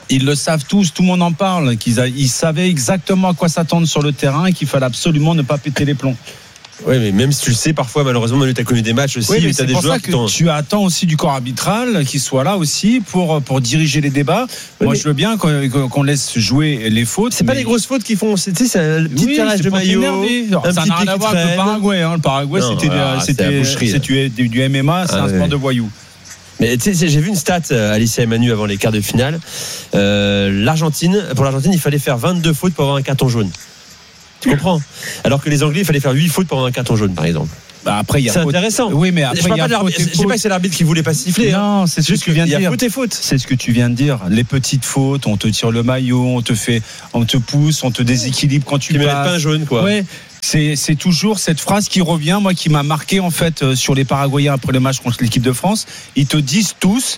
Ils le savent tous, tout le monde en parle, ils savaient exactement à quoi s'attendre sur le terrain et qu'il fallait absolument ne pas péter les plombs. Oui, mais même si tu le sais, parfois, malheureusement, Manu, tu as connu des matchs aussi, oui, où tu as des joueurs qui t'ont... Tu attends aussi du corps arbitral qui soit là aussi pour diriger les débats. Oui, moi, je veux bien qu'on laisse jouer les fautes. C'est pas les grosses fautes qu'ils font, c'est un petit tirage de maillot. Ça n'a rien à voir avec le Paraguay. Le Paraguay, c'était du MMA, c'est un sport de voyous. Mais tu sais, j'ai vu une stat, Alicia et Manu, avant les quarts de finale. Pour l'Argentine, il fallait faire 22 fautes pour avoir un carton jaune. Tu comprends? Alors que les Anglais, il fallait faire 8 fautes pour avoir un carton jaune, par exemple. Bah après, c'est intéressant. Oui, mais après, je sais pas que c'est l'arbitre qui voulait pas siffler. Non, c'est ce que tu viens de dire. Il y a faute et faute. C'est ce que tu viens de dire. Les petites fautes, on te tire le maillot, on te pousse, on te déséquilibre quand tu passes. Tu mets pas un jaune, quoi. Ouais. C'est toujours cette phrase qui revient, moi, qui m'a marqué, en fait, sur les Paraguayens après le match contre l'équipe de France. Ils te disent tous,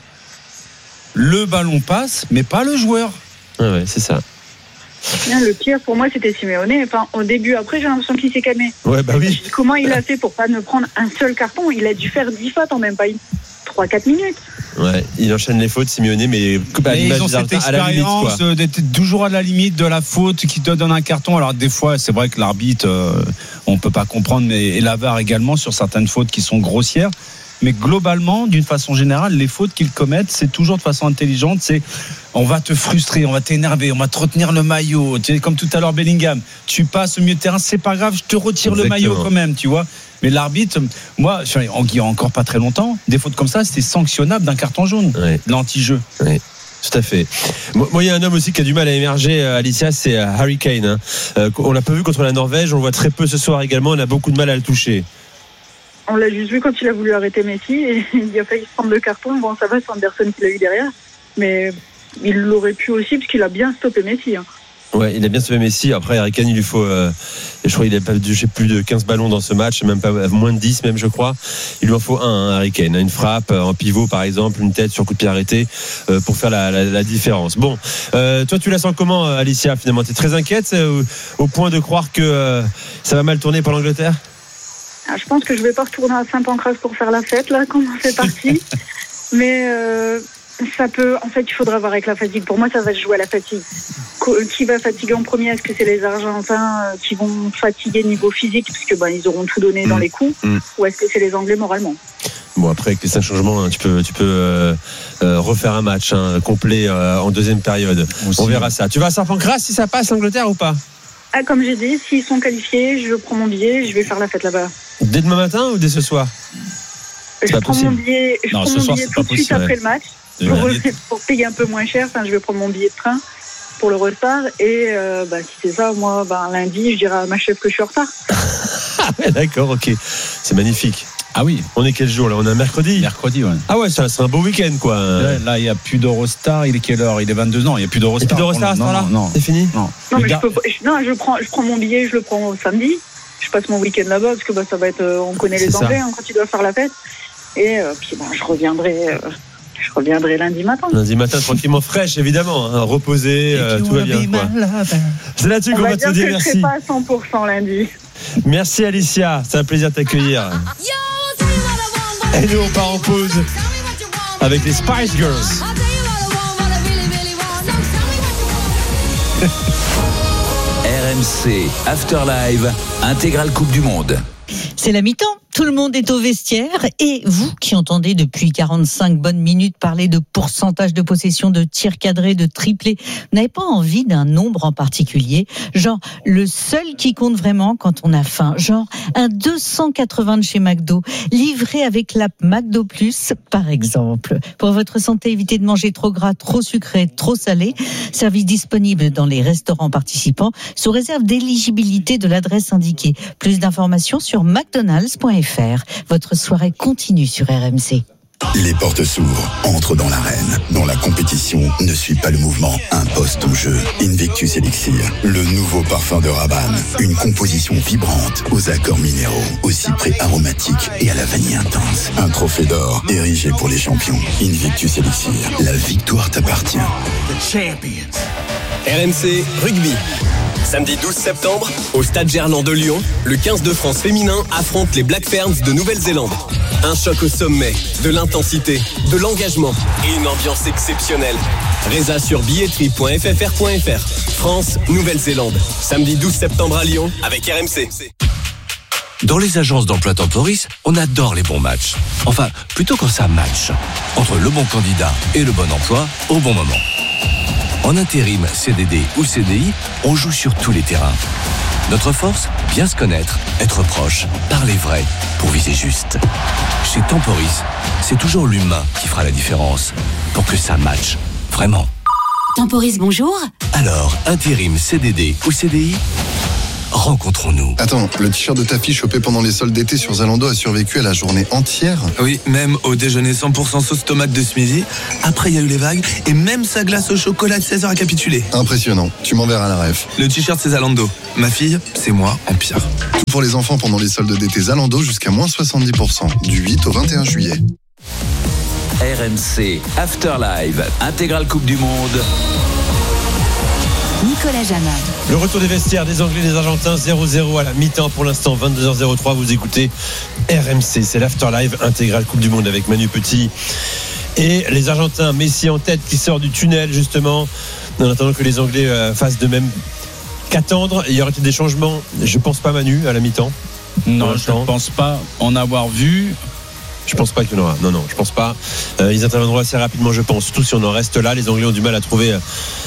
le ballon passe, mais pas le joueur. Ouais, c'est ça. Le pire pour moi c'était Simeone. Enfin, au début, après j'ai l'impression qu'il s'est calmé. Ouais, bah oui. Comment il a fait pour pas ne prendre un seul carton? Il a dû faire 10 fautes en même pas 3-4 minutes. Ouais, il enchaîne les fautes, Simeone, mais ils ont cette expérience d'être toujours à la limite de la faute qui te donne un carton. Alors des fois, c'est vrai que l'arbitre, on peut pas comprendre, et la VAR également sur certaines fautes qui sont grossières. Mais globalement, d'une façon générale, les fautes qu'ils commettent, c'est toujours de façon intelligente. C'est on va te frustrer, on va t'énerver, on va te retenir le maillot. Tu sais, comme tout à l'heure, Bellingham, tu passes au milieu de terrain, c'est pas grave, je te retire le maillot quand même, tu vois. Mais l'arbitre, moi, il y a encore pas très longtemps, des fautes comme ça, c'était sanctionnable d'un carton jaune, l'anti-jeu. Ouais. Tout à fait. Moi, il y a un homme aussi qui a du mal à émerger, Alicia, c'est Harry Kane. On l'a pas vu contre la Norvège, on le voit très peu ce soir également, on a beaucoup de mal à le toucher. On l'a juste vu quand il a voulu arrêter Messi et il a failli se prendre le carton. Bon, ça va, c'est Anderson qui l'a eu derrière. Mais il l'aurait pu aussi parce qu'il a bien stoppé Messi. Ouais, il a bien stoppé Messi. Après, Harry Kane, il lui faut, je crois qu'il a pas touché plus de 15 ballons dans ce match, même pas moins de 10 même, je crois. Il lui en faut Harry Kane. Une frappe, en pivot par exemple, une tête sur coup de pied arrêté pour faire la différence. Bon, toi tu la sens comment, Alicia, finalement? T'es très inquiète au point de croire que ça va mal tourner pour l'Angleterre? Je pense que je vais pas retourner à Saint-Pancras pour faire la fête, là, quand c'est parti. Mais ça peut... En fait, il faudra voir avec la fatigue. Pour moi, ça va se jouer à la fatigue. Qui va fatiguer en premier? Est-ce que c'est les Argentins qui vont fatiguer niveau physique, parce que ils auront tout donné dans les coups, ou est-ce que c'est les Anglais moralement? Bon, après, avec les 5 changements, tu peux refaire un match complet en deuxième période. Aussi. On verra ça. Tu vas à Saint-Pancras si ça passe l'Angleterre ou pas? Comme j'ai dit, s'ils sont qualifiés, je prends mon billet, je vais faire la fête là-bas. Dès demain matin ou dès ce soir? Je prends mon billet tout de suite après le match pour payer un peu moins cher. Je vais prendre mon billet de train pour le retard et si c'est ça, moi, lundi, je dirai à ma chef que je suis en retard. D'accord, ok. C'est magnifique. Ah oui. On est quel jour là? On est un mercredi? Mercredi, ouais. Ah ouais, ça sera un beau week-end, quoi. Là, il n'y a plus d'Eurostar. Il est quelle heure? Il est 22 ans. Il n'y a plus d'Eurostar. Il n'y a plus d'Eurostar à ce temps-là? Non, c'est fini? Non, mais je prends mon billet, je le prends samedi. Je passe mon week-end là-bas parce que ça va être. On connaît les Anglais quand ils doivent faire la fête. Et puis je reviendrai lundi matin. Lundi matin, tranquillement, fraîche, évidemment, reposé, tout va bien. C'est là-dessus qu'on va te dire merci. Je ne serai pas à 100% lundi. Merci Alicia, c'est un plaisir de t'accueillir. Et nous on part en pause avec les Spice Girls. RMC Afterlive, intégrale Coupe du Monde. C'est la mi-temps. Tout le monde est au vestiaire et vous qui entendez depuis 45 bonnes minutes parler de pourcentage de possession, de tirs cadrés, de triplés, n'avez pas envie d'un nombre en particulier, genre le seul qui compte vraiment quand on a faim, genre un 280 de chez McDo, livré avec l'app McDo Plus par exemple. Pour votre santé, évitez de manger trop gras, trop sucré, trop salé. Service disponible dans les restaurants participants sous réserve d'éligibilité de l'adresse indiquée. Plus d'informations sur mcdonalds.fr. Votre soirée continue sur RMC. Les portes s'ouvrent, entre dans l'arène, dont la compétition ne suit pas le mouvement, impose ton jeu. Invictus Elixir, le nouveau parfum de Rabanne. Une composition vibrante, aux accords minéraux, au cyprès aromatique et à la vanille intense. Un trophée d'or, érigé pour les champions. Invictus Elixir, la victoire t'appartient. RMC Rugby. Samedi 12 septembre, au Stade Gerland de Lyon, le 15 de France féminin affronte les Black Ferns de Nouvelle-Zélande. Un choc au sommet, de l'intensité, de l'engagement et une ambiance exceptionnelle. Résa sur billetterie.ffr.fr. France, Nouvelle-Zélande. Samedi 12 septembre à Lyon avec RMC. Dans les agences d'emploi Temporis, on adore les bons matchs. Enfin, plutôt quand ça match. Entre le bon candidat et le bon emploi au bon moment. En intérim, CDD ou CDI, on joue sur tous les terrains. Notre force, bien se connaître, être proche, parler vrai, pour viser juste. Chez Temporis, c'est toujours l'humain qui fera la différence. Pour que ça matche, vraiment. Temporis, bonjour. Alors, intérim, CDD ou CDI, rencontrons-nous. Attends, le t-shirt de ta fille chopé pendant les soldes d'été sur Zalando a survécu à la journée entière? Oui, même au déjeuner 100% sauce tomate de ce midi. Après, il y a eu les vagues et même sa glace au chocolat de 16h a capitulé. Impressionnant. Tu m'enverras la ref. Le t-shirt, c'est Zalando. Ma fille, c'est moi en pire. Tout pour les enfants pendant les soldes d'été Zalando jusqu'à moins 70%. Du 8 au 21 juillet. RMC Afterlive, intégrale Coupe du Monde. Nicolas Jamin. Le retour des vestiaires des Anglais et des Argentins, 0-0 à la mi-temps pour l'instant, 22h03. Vous écoutez RMC, c'est l'Afterlive intégrale Coupe du Monde avec Manu Petit et les Argentins. Messi en tête qui sort du tunnel justement, en attendant que les Anglais fassent de même. Qu'attendre? Il y aurait des changements? Je pense pas, Manu, à la mi-temps. Non, je ne pense pas en avoir vu. Je pense pas qu'il y en aura. Non, je pense pas. Ils interviendront assez rapidement, je pense. Surtout si on en reste là. Les Anglais ont du mal à trouver,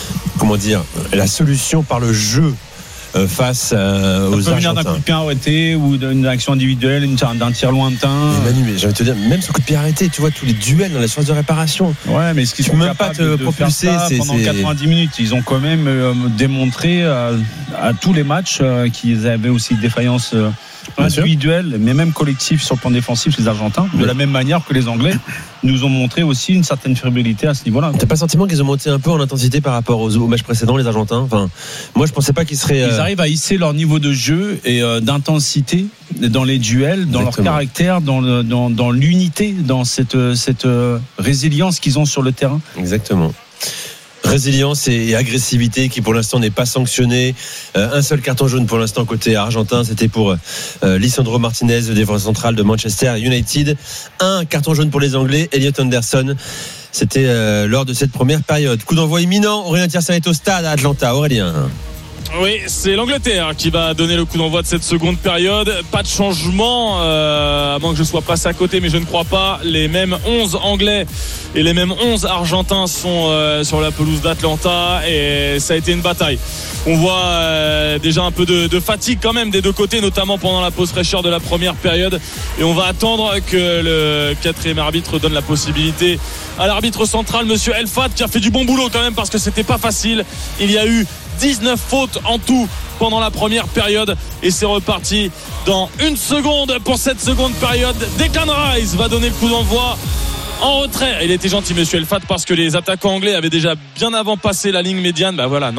la solution par le jeu face aux Argentins. Ça peut venir d'un coup de pied arrêté ou d'une action individuelle, d'un tir lointain. Mais j'ai envie de te dire, même ce coup de pied arrêté, tu vois tous les duels dans la surface de réparation. Ouais, mais ce qu'ils sont même pas te propulser pendant 90 minutes. Ils ont quand même démontré à tous les matchs qu'ils avaient aussi des défaillances individuelles, mais même collectives sur le plan défensif, les Argentins, de la même manière que les Anglais nous ont montré aussi une certaine fébrilité à ce niveau-là. T'as pas le sentiment qu'ils ont monté un peu en intensité par rapport aux matchs précédents, les Argentins? Enfin, moi je pensais pas qu'ils seraient. Ils arrivent à hisser leur niveau de jeu et d'intensité dans les duels, dans leur caractère, dans l'unité, dans cette résilience qu'ils ont sur le terrain. Exactement. Résilience et agressivité qui pour l'instant n'est pas sanctionnée. Un seul carton jaune pour l'instant côté argentin, c'était pour Lisandro Martinez, le défenseur central de Manchester United. Un carton jaune pour les Anglais, Elliot Anderson. C'était lors de cette première période. Coup d'envoi imminent. Aurélien Tiersin est au stade à Atlanta. Aurélien. Oui, c'est l'Angleterre qui va donner le coup d'envoi de cette seconde période. Pas de changement, à moins que je sois passé à côté, mais je ne crois pas. Les mêmes 11 Anglais et les mêmes 11 Argentins sont sur la pelouse d'Atlanta et ça a été une bataille. On voit déjà un peu de fatigue quand même des deux côtés, notamment pendant la pause fraîcheur de la première période. Et on va attendre que le quatrième arbitre donne la possibilité à l'arbitre central, monsieur Elfat, qui a fait du bon boulot quand même parce que c'était pas facile. Il y a eu 19 fautes en tout pendant la première période et c'est reparti dans une seconde pour cette seconde période. Declan Rice va donner le coup d'envoi en retrait. Il était gentil monsieur Elfat parce que les attaquants anglais avaient déjà bien avant passé la ligne médiane.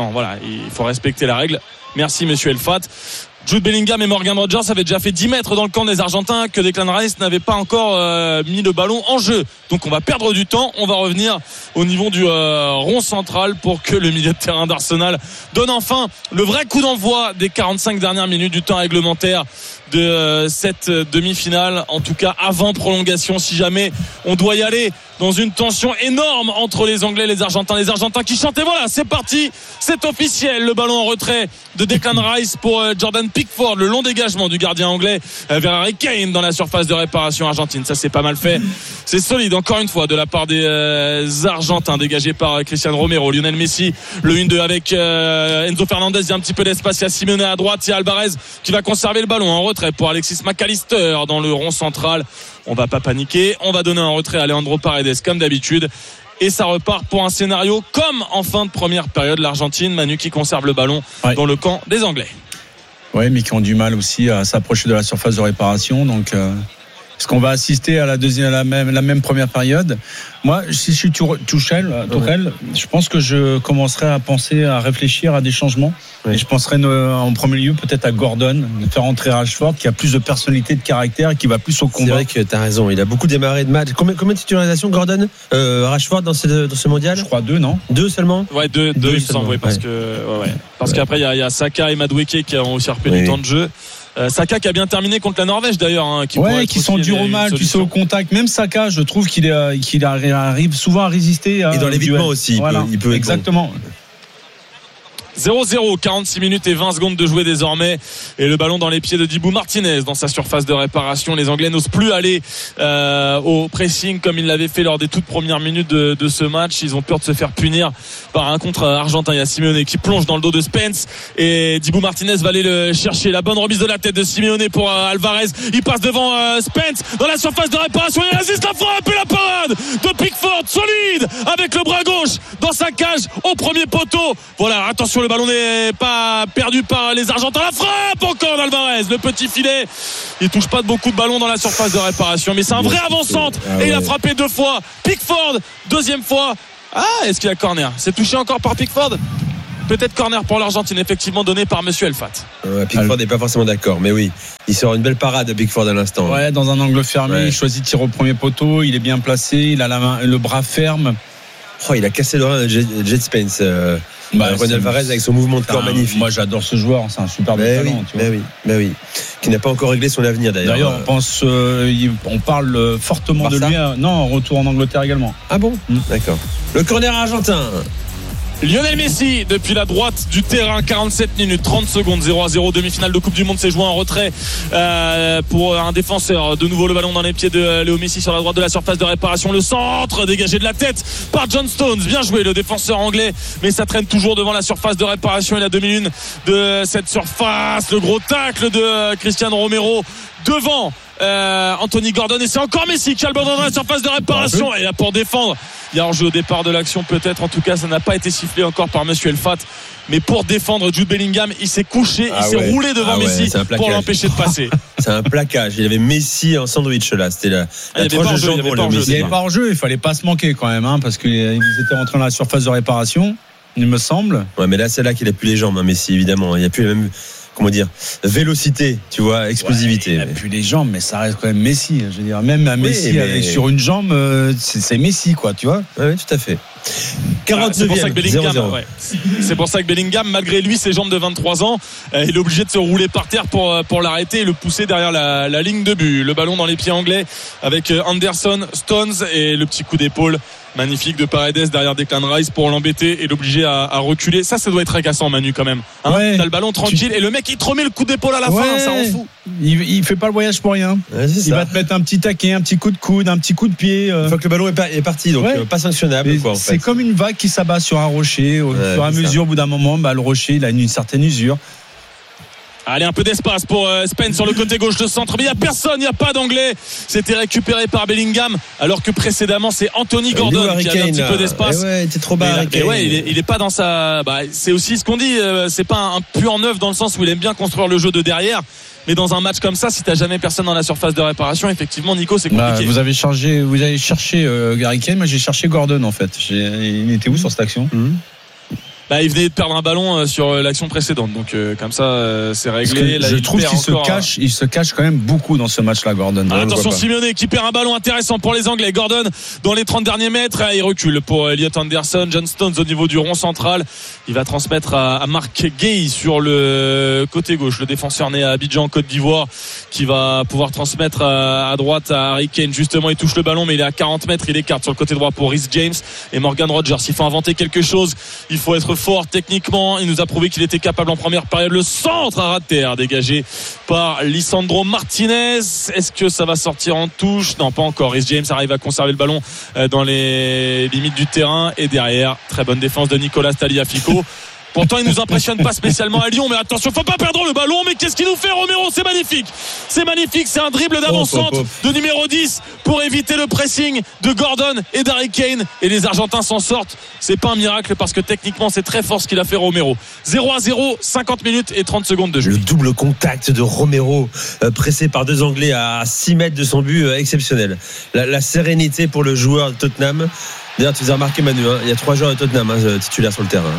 Il faut respecter la règle. Merci monsieur Elfat. Jude Bellingham et Morgan Rogers avaient déjà fait 10 mètres dans le camp des Argentins que Declan Rice n'avait pas encore mis le ballon en jeu. Donc on va perdre du temps. On va revenir au niveau du rond central pour que le milieu de terrain d'Arsenal donne enfin le vrai coup d'envoi des 45 dernières minutes du temps réglementaire de cette demi-finale. En tout cas avant prolongation, si jamais on doit y aller dans une tension énorme entre les Anglais et les Argentins. Les Argentins qui chantent et voilà, c'est parti, c'est officiel. Le ballon en retrait de Declan Rice pour Jordan Pickford, le long dégagement du gardien anglais vers Harry Kane dans la surface de réparation argentine. Ça c'est pas mal fait, c'est solide encore une fois de la part des Argentins, dégagé par Cristiano Romero. Lionel Messi, le 1-2 avec Enzo Fernandez. Il y a un petit peu d'espace, il y a Simeone à droite, il y a Alvarez qui va conserver le ballon en retrait pour Alexis McAllister dans le rond central. On va pas paniquer, on va donner un retrait à Leandro Paredes comme d'habitude et ça repart pour un scénario comme en fin de première période. L'Argentine, Manu, qui conserve le ballon dans le camp des Anglais. Oui, mais qui ont du mal aussi à s'approcher de la surface de réparation. Donc, est-ce qu'on va assister à la même première période? Moi, si je suis Tuchel, je pense que je commencerai à penser, à réfléchir à des changements. Et je penserais en premier lieu peut-être à Gordon, de faire entrer Rashford, qui a plus de personnalité, de caractère, et qui va plus au combat. C'est vrai que tu as raison, il a beaucoup démarré de match. Combien de titularisations, Gordon, Rashford dans ce mondial? Je crois 2, non? 2 seulement? Ouais, 2 il me semble, parce qu'après il y a Saka et Madueke qui ont aussi repris du temps de jeu. Saka qui a bien terminé contre la Norvège d'ailleurs, qui sont durs au mal, qui sont au contact. Même Saka, je trouve qu'il arrive souvent à résister. Et dans l'évitement aussi, voilà. il peut exactement. 0-0, 46 minutes et 20 secondes de jouer désormais, et le ballon dans les pieds de Dibou Martinez dans sa surface de réparation. Les Anglais n'osent plus aller au pressing comme ils l'avaient fait lors des toutes premières minutes de ce match. Ils ont peur de se faire punir par un contre argentin. Il y a Simeone qui plonge dans le dos de Spence et Dibou Martinez va aller le chercher. La bonne remise de la tête de Simeone pour Alvarez. Il passe devant Spence dans la surface de réparation. Il résiste la frappe et la parade de Pickford, solide avec le bras gauche dans sa cage au premier poteau. Voilà, attention, le ballon n'est pas perdu par les Argentins. La frappe encore d'Alvarez, le petit filet. Il touche pas de beaucoup de ballons dans la surface de réparation, mais c'est un vrai avant-centre. Et il a frappé 2 fois. Pickford, deuxième fois. Est-ce qu'il y a corner? C'est touché encore par Pickford? Peut-être corner pour l'Argentine, effectivement donné par Monsieur Elfat. Pickford n'est pas forcément d'accord, mais oui, il sort une belle parade de Pickford à l'instant. Ouais, dans un angle fermé, il choisit de tirer au premier poteau, il est bien placé, il a la main, le bras ferme. Il a cassé le rein de Jet Spence. René Alvarez avec son mouvement de corps magnifique. Moi j'adore ce joueur, c'est un super talent. Oui. Qui n'a pas encore réglé son avenir d'ailleurs. D'ailleurs, on parle fortement Barça de lui. En retour en Angleterre également. Ah bon? D'accord. Le corner argentin. Lionel Messi depuis la droite du terrain, 47 minutes 30 secondes, 0-0, demi-finale de Coupe du Monde. C'est joué en retrait pour un défenseur. De nouveau le ballon dans les pieds de Léo Messi sur la droite de la surface de réparation. Le centre dégagé de la tête par John Stones. Bien joué le défenseur anglais, mais ça traîne toujours devant la surface de réparation et la demi-lune de cette surface. Le gros tacle de Cristiano Romero devant Anthony Gordon, et c'est encore Messi qui a le ballon dans la surface de réparation. Et là pour défendre, il y a hors-jeu au départ de l'action peut-être, en tout cas ça n'a pas été sifflé encore par Monsieur Elfat, mais pour défendre Jude Bellingham, il s'est couché, il s'est roulé devant Messi pour l'empêcher de passer. C'est un plaquage, il avait Messi en sandwich là, c'était la tranche de jambon. Il n'y avait pas hors-jeu, il fallait pas se manquer quand même, parce qu'ils étaient rentrés dans la surface de réparation, il me semble. Ouais, mais là c'est là qu'il a plus les jambes, Messi, évidemment, il n'y a plus la même, vélocité, tu vois, explosivité. Il a plus les jambes, mais ça reste quand même Messi. Je veux dire, même un Messi avec sur une jambe, c'est Messi, quoi, tu vois. Oui, tout à fait. 49e, c'est pour ça que Bellingham, malgré lui, ses jambes de 23 ans, il est obligé de se rouler par terre pour l'arrêter et le pousser derrière la ligne de but. Le ballon dans les pieds anglais avec Anderson, Stones et le petit coup d'épaule magnifique de Paredes derrière Declan Rice pour l'embêter et l'obliger à reculer. Ça doit être agaçant, Manu, quand même. T'as le ballon tranquille et le mec il te remet le coup d'épaule à la fin, ça rend fou. Il fait pas le voyage pour rien. Il va te mettre un petit taquet, un petit coup de coude, un petit coup de pied. Une fois que le ballon est parti, donc pas sanctionnable. C'est comme une vague qui s'abat sur un rocher. Au fur et à mesure, au bout d'un moment, le rocher il a une certaine usure. Allez, un peu d'espace pour Spence sur le côté gauche de centre, mais il n'y a personne, il n'y a pas d'anglais. C'était récupéré par Bellingham, alors que précédemment c'est Anthony Gordon qui avait un petit peu d'espace. Il était trop bas. Il est pas dans sa. C'est aussi ce qu'on dit, c'est pas un puant neuf dans le sens où il aime bien construire le jeu de derrière. Mais dans un match comme ça, si t'as jamais personne dans la surface de réparation, effectivement, Nico, c'est compliqué. Vous avez cherché Gary Kane, moi j'ai cherché Gordon en fait. Il était où sur cette action? Il venait de perdre un ballon sur l'action précédente, donc comme ça c'est réglé. Là, je trouve qu'il se cache quand même beaucoup dans ce match-là, Gordon. Attention, Simeone qui perd un ballon intéressant pour les Anglais. Gordon dans les 30 derniers mètres, il recule pour Elliot Anderson. John Stones au niveau du rond central, il va transmettre à Marc Gueye sur le côté gauche, le défenseur né à Abidjan, Côte d'Ivoire, qui va pouvoir transmettre à droite à Harry Kane. Justement, il touche le ballon, mais il est à 40 mètres, il écarte sur le côté droit pour Reece James et Morgan Rogers. Il faut inventer quelque chose, il faut être fort techniquement. Il nous a prouvé qu'il était capable en première période. Le centre à ras de terre dégagé par Lisandro Martinez. Est-ce que ça va sortir en touche? Non, pas encore. Reece James arrive à conserver le ballon dans les limites du terrain, et derrière, très bonne défense de Nicolas Tagliafico. Pourtant, il nous impressionne pas spécialement à Lyon, mais attention, faut pas perdre le ballon. Mais qu'est-ce qu'il nous fait, Romero? C'est magnifique, c'est un dribble d'avant-centre de numéro 10 pour éviter le pressing de Gordon et d'Harry Kane, et les Argentins s'en sortent. C'est pas un miracle parce que techniquement c'est très fort ce qu'il a fait Romero. 0-0, 50 minutes et 30 secondes de jeu. Le double contact de Romero pressé par deux Anglais à 6 mètres de son but, exceptionnel. La sérénité pour le joueur de Tottenham. D'ailleurs, tu vous as remarqué, Manu, il y a 3 joueurs de Tottenham titulaires sur le terrain.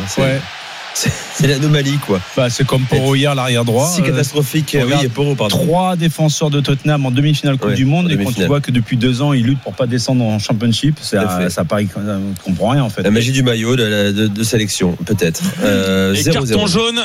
C'est l'anomalie, quoi. C'est comme Porro hier, l'arrière droit. Si catastrophique. Oui, et Porro, pardon. 3 défenseurs de Tottenham en demi-finale Coupe du Monde, et quand tu vois que depuis 2 ans ils luttent pour pas descendre en Championship, ça paraît qu'on comprend rien en fait. La magie du maillot de sélection, peut-être. Et carton jaune.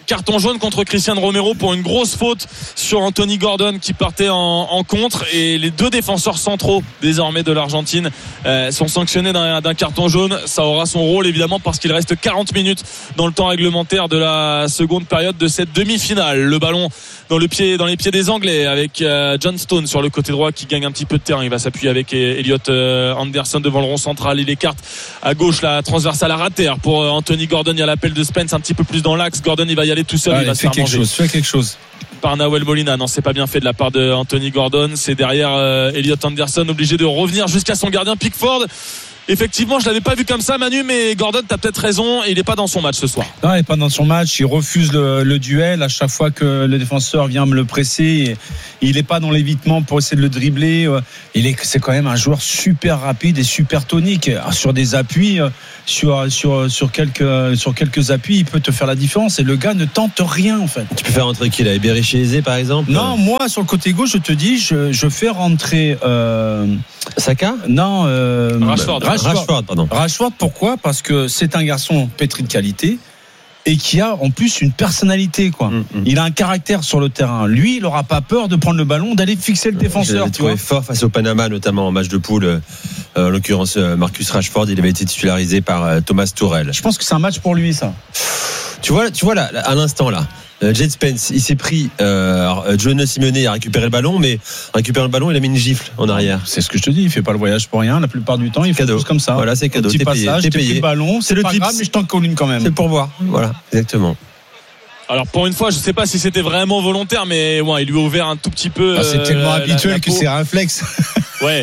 carton jaune contre Cristian Romero pour une grosse faute sur Anthony Gordon qui partait en contre, et les deux défenseurs centraux désormais de l'Argentine sont sanctionnés d'un carton jaune. Ça aura son rôle évidemment parce qu'il reste 40 minutes dans le temps réglementaire de la seconde période de cette demi-finale. Le ballon dans les pieds des Anglais avec John Stone sur le côté droit qui gagne un petit peu de terrain. Il va s'appuyer avec Elliot Anderson devant le rond central. Il écarte à gauche, la transversale à rater pour Anthony Gordon. Il y a l'appel de Spence un petit peu plus dans l'axe. Gordon il va y aller tout seul. Il va se faire manger. Fais quelque chose par Nahuel Molina. Non, c'est pas bien fait de la part de Anthony Gordon. C'est derrière Elliot Anderson obligé de revenir jusqu'à son gardien Pickford. Effectivement, je l'avais pas vu comme ça, Manu, mais Gordon, t'as peut-être raison, il est pas dans son match ce soir. Non, il n'est pas dans son match, il refuse le duel à chaque fois que le défenseur vient me le presser. Il n'est pas dans l'évitement pour essayer de le dribbler. C'est quand même un joueur super rapide et super tonique. Sur des appuis, sur quelques appuis, il peut te faire la différence. Et le gars ne tente rien en fait. Tu peux faire rentrer qui là, Eberechi Eze par exemple? Non, moi sur le côté gauche, je te dis, je fais rentrer Saka? Non, Rashford, pardon. Rashford, pourquoi? Parce que c'est un garçon pétri de qualité et qui a en plus une personnalité, quoi. Il a un caractère sur le terrain. Lui, il n'aura pas peur de prendre le ballon, d'aller fixer le défenseur. Il trouvé fort face au Panama, notamment en match de poule. En l'occurrence, Marcus Rashford, il avait été titularisé par Thomas Tuchel. Je pense que c'est un match pour lui, ça. Tu vois là, à l'instant là. Jed Spence, il s'est pris. Giovanni Simeone a récupéré le ballon, mais récupéré le ballon, il a mis une gifle en arrière. C'est ce que je te dis. Il fait pas le voyage pour rien. La plupart du temps, il fait tout comme ça. Voilà, c'est cadeau. Petit passage, t'es payé. Le ballon, c'est pas grave, mais je t'en colle une quand même. C'est pour voir. Voilà, exactement. Alors pour une fois, je sais pas si c'était vraiment volontaire, mais ouais, il lui a ouvert un tout petit peu. C'est tellement habituel que c'est un réflexe. Ouais.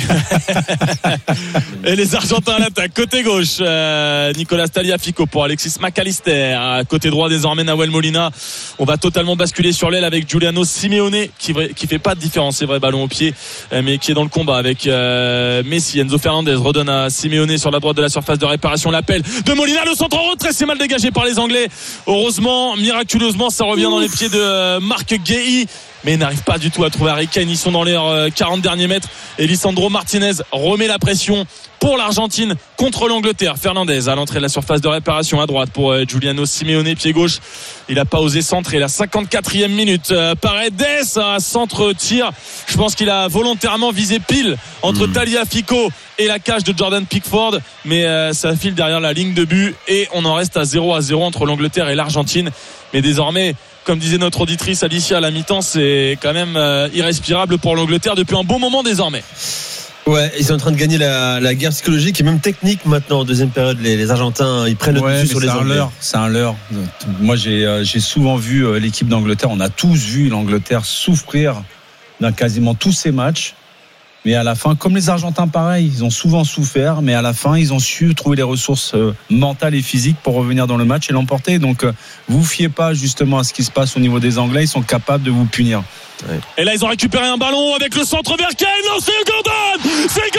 Et les Argentins à l'attaque. Côté gauche, Nicolas Tagliafico pour Alexis McAllister. Côté droit désormais, Nahuel Molina. On va totalement basculer sur l'aile avec Giuliano Simeone qui fait pas de différence, c'est vrai, ballon au pied, mais qui est dans le combat avec Messi. Enzo Fernandez redonne à Simeone sur la droite de la surface de réparation. L'appel de Molina, le centre en retrait, c'est mal dégagé par les Anglais. Heureusement, miraculeusement, ça revient dans les pieds de Marc Guéhi, mais il n'arrive pas du tout à trouver Harry Kane. Ils sont dans leurs 40 derniers mètres et Lisandro Martinez remet la pression pour l'Argentine contre l'Angleterre. Fernandez à l'entrée de la surface de réparation à droite pour Giuliano Simeone, pied gauche. Il n'a pas osé centrer. La 54e minute. Paredes à centre-tir. Je pense qu'il a volontairement visé pile entre Tagliafico et la cage de Jordan Pickford, mais ça file derrière la ligne de but et on en reste à 0-0 entre l'Angleterre et l'Argentine. Mais désormais, comme disait notre auditrice Alicia à la mi-temps, c'est quand même irrespirable pour l'Angleterre depuis un bon moment désormais. Ouais, ils sont en train de gagner la guerre psychologique et même technique maintenant en deuxième période. Les Argentins, ils prennent le dessus sur les Anglais. C'est un leurre. Moi, j'ai souvent vu l'équipe d'Angleterre. On a tous vu l'Angleterre souffrir dans quasiment tous ses matchs. Mais à la fin, comme les Argentins, pareil, ils ont souvent souffert, mais à la fin, ils ont su trouver les ressources mentales et physiques pour revenir dans le match et l'emporter. Donc, vous fiez pas justement à ce qui se passe au niveau des Anglais. Ils sont capables de vous punir. Ouais. Et là, ils ont récupéré un ballon avec le centre vers Kane. Non, c'est Gordon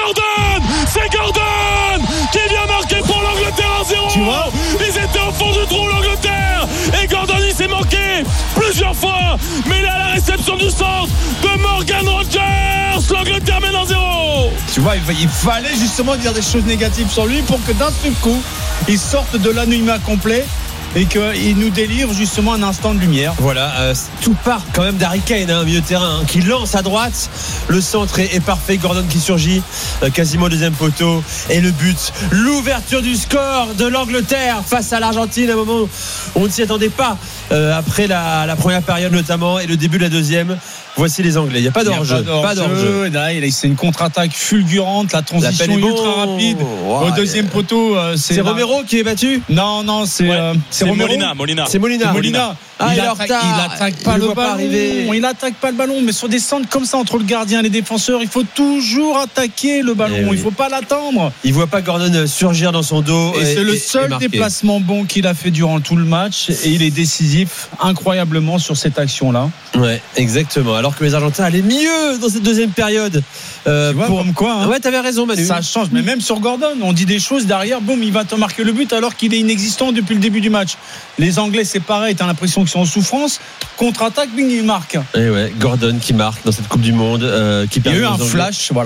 qui vient marquer pour l'Angleterre 1-0. Tu vois, ils étaient au fond du trou, l'Angleterre, et Gordon il s'est manqué plusieurs fois, mais il est à la réception du centre de Morgan Rogers. L'Angleterre mène 1-0. Tu vois, il fallait justement dire des choses négatives sur lui pour que d'un seul coup il sorte de l'anonymat complet et qu'il nous délivre justement un instant de lumière. Voilà, tout part quand même d'Harry Kane, milieu de terrain, qui lance à droite. Le centre est parfait. Gordon qui surgit quasiment au deuxième poteau. Et le but, l'ouverture du score de l'Angleterre face à l'Argentine, à un moment où on ne s'y attendait pas. Après la première période notamment et le début de la deuxième. Voici les Anglais. Il n'y a pas d'enjeu. Pas d'enjeu. C'est une contre-attaque fulgurante. La transition est ultra rapide. Au deuxième poteau, c'est Romero qui est battu. Non, c'est Molina. C'est Molina. Il attaque pas le ballon. Il attaque pas le ballon, mais sur des centres comme ça entre le gardien et les défenseurs, il faut toujours attaquer le ballon. Il faut pas l'attendre. Il voit pas Gordon surgir dans son dos. Et c'est le seul déplacement bon qu'il a fait durant tout le match, et il est décisif incroyablement sur cette action-là. Ouais, exactement. Alors que les Argentins allaient mieux dans cette deuxième période. Tu vois, comme quoi. Ouais, t'avais raison, Manu. Ça change, mais même sur Gordon, on dit des choses derrière, boum, il va te marquer le but alors qu'il est inexistant depuis le début du match. Les Anglais, c'est pareil, t'as l'impression qu'ils sont en souffrance. Contre-attaque, bing, il marque. Et ouais, Gordon qui marque dans cette Coupe du Monde. Qui il y a eu un flash, voilà.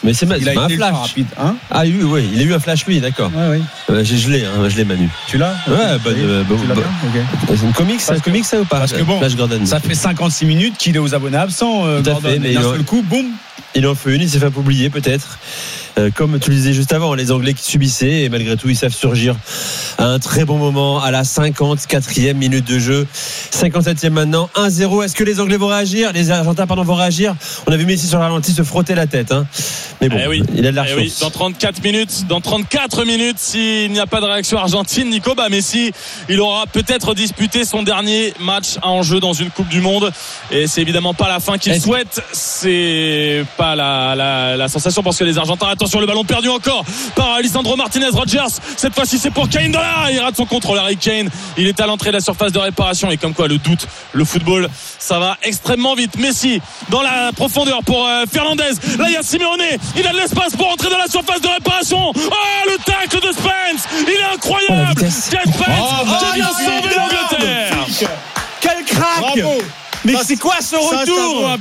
Mais c'est il a un été flash rapide, hein. Ah oui, il a eu un flash lui, d'accord. J'ai gelé Manu. Tu l'as? Ouais, c'est une comics, ça ou pas? Parce que bon, Flash Gordon. Ça fait 56 minutes qu'il est aux abonnés absents. Gordon, fait, mais d'un seul coup, boum. Il en fait une, il s'est fait oublier peut-être. Comme tu le disais juste avant, les Anglais qui subissaient, et malgré tout ils savent surgir à un très bon moment à la 54e minute de jeu, 57e maintenant, 1-0. Est-ce que les Anglais vont réagir? Les Argentins vont réagir? On a vu Messi sur le ralenti se frotter la tête, hein. Mais bon, il a de la chance. Oui. Dans 34 minutes, s'il n'y a pas de réaction argentine, Nico, Messi, il aura peut-être disputé son dernier match à enjeu dans une Coupe du Monde, et c'est évidemment pas la fin qu'il souhaite. C'est pas la sensation, parce que les Argentins, attention, le ballon perdu encore par Lisandro Martinez. Rodgers, cette fois-ci c'est pour Kane Dollar, il rate son contrôle. Harry Kane, il est à l'entrée de la surface de réparation, et comme quoi le doute, le football, ça va extrêmement vite. Messi dans la profondeur pour Fernandez, là il y a Simeone, il a de l'espace pour entrer dans la surface de réparation. Le tacle de Spence, il est incroyable. Spence qui vient sauver l'Angleterre. Quel crack! Bravo. Mais c'est quoi ce retour?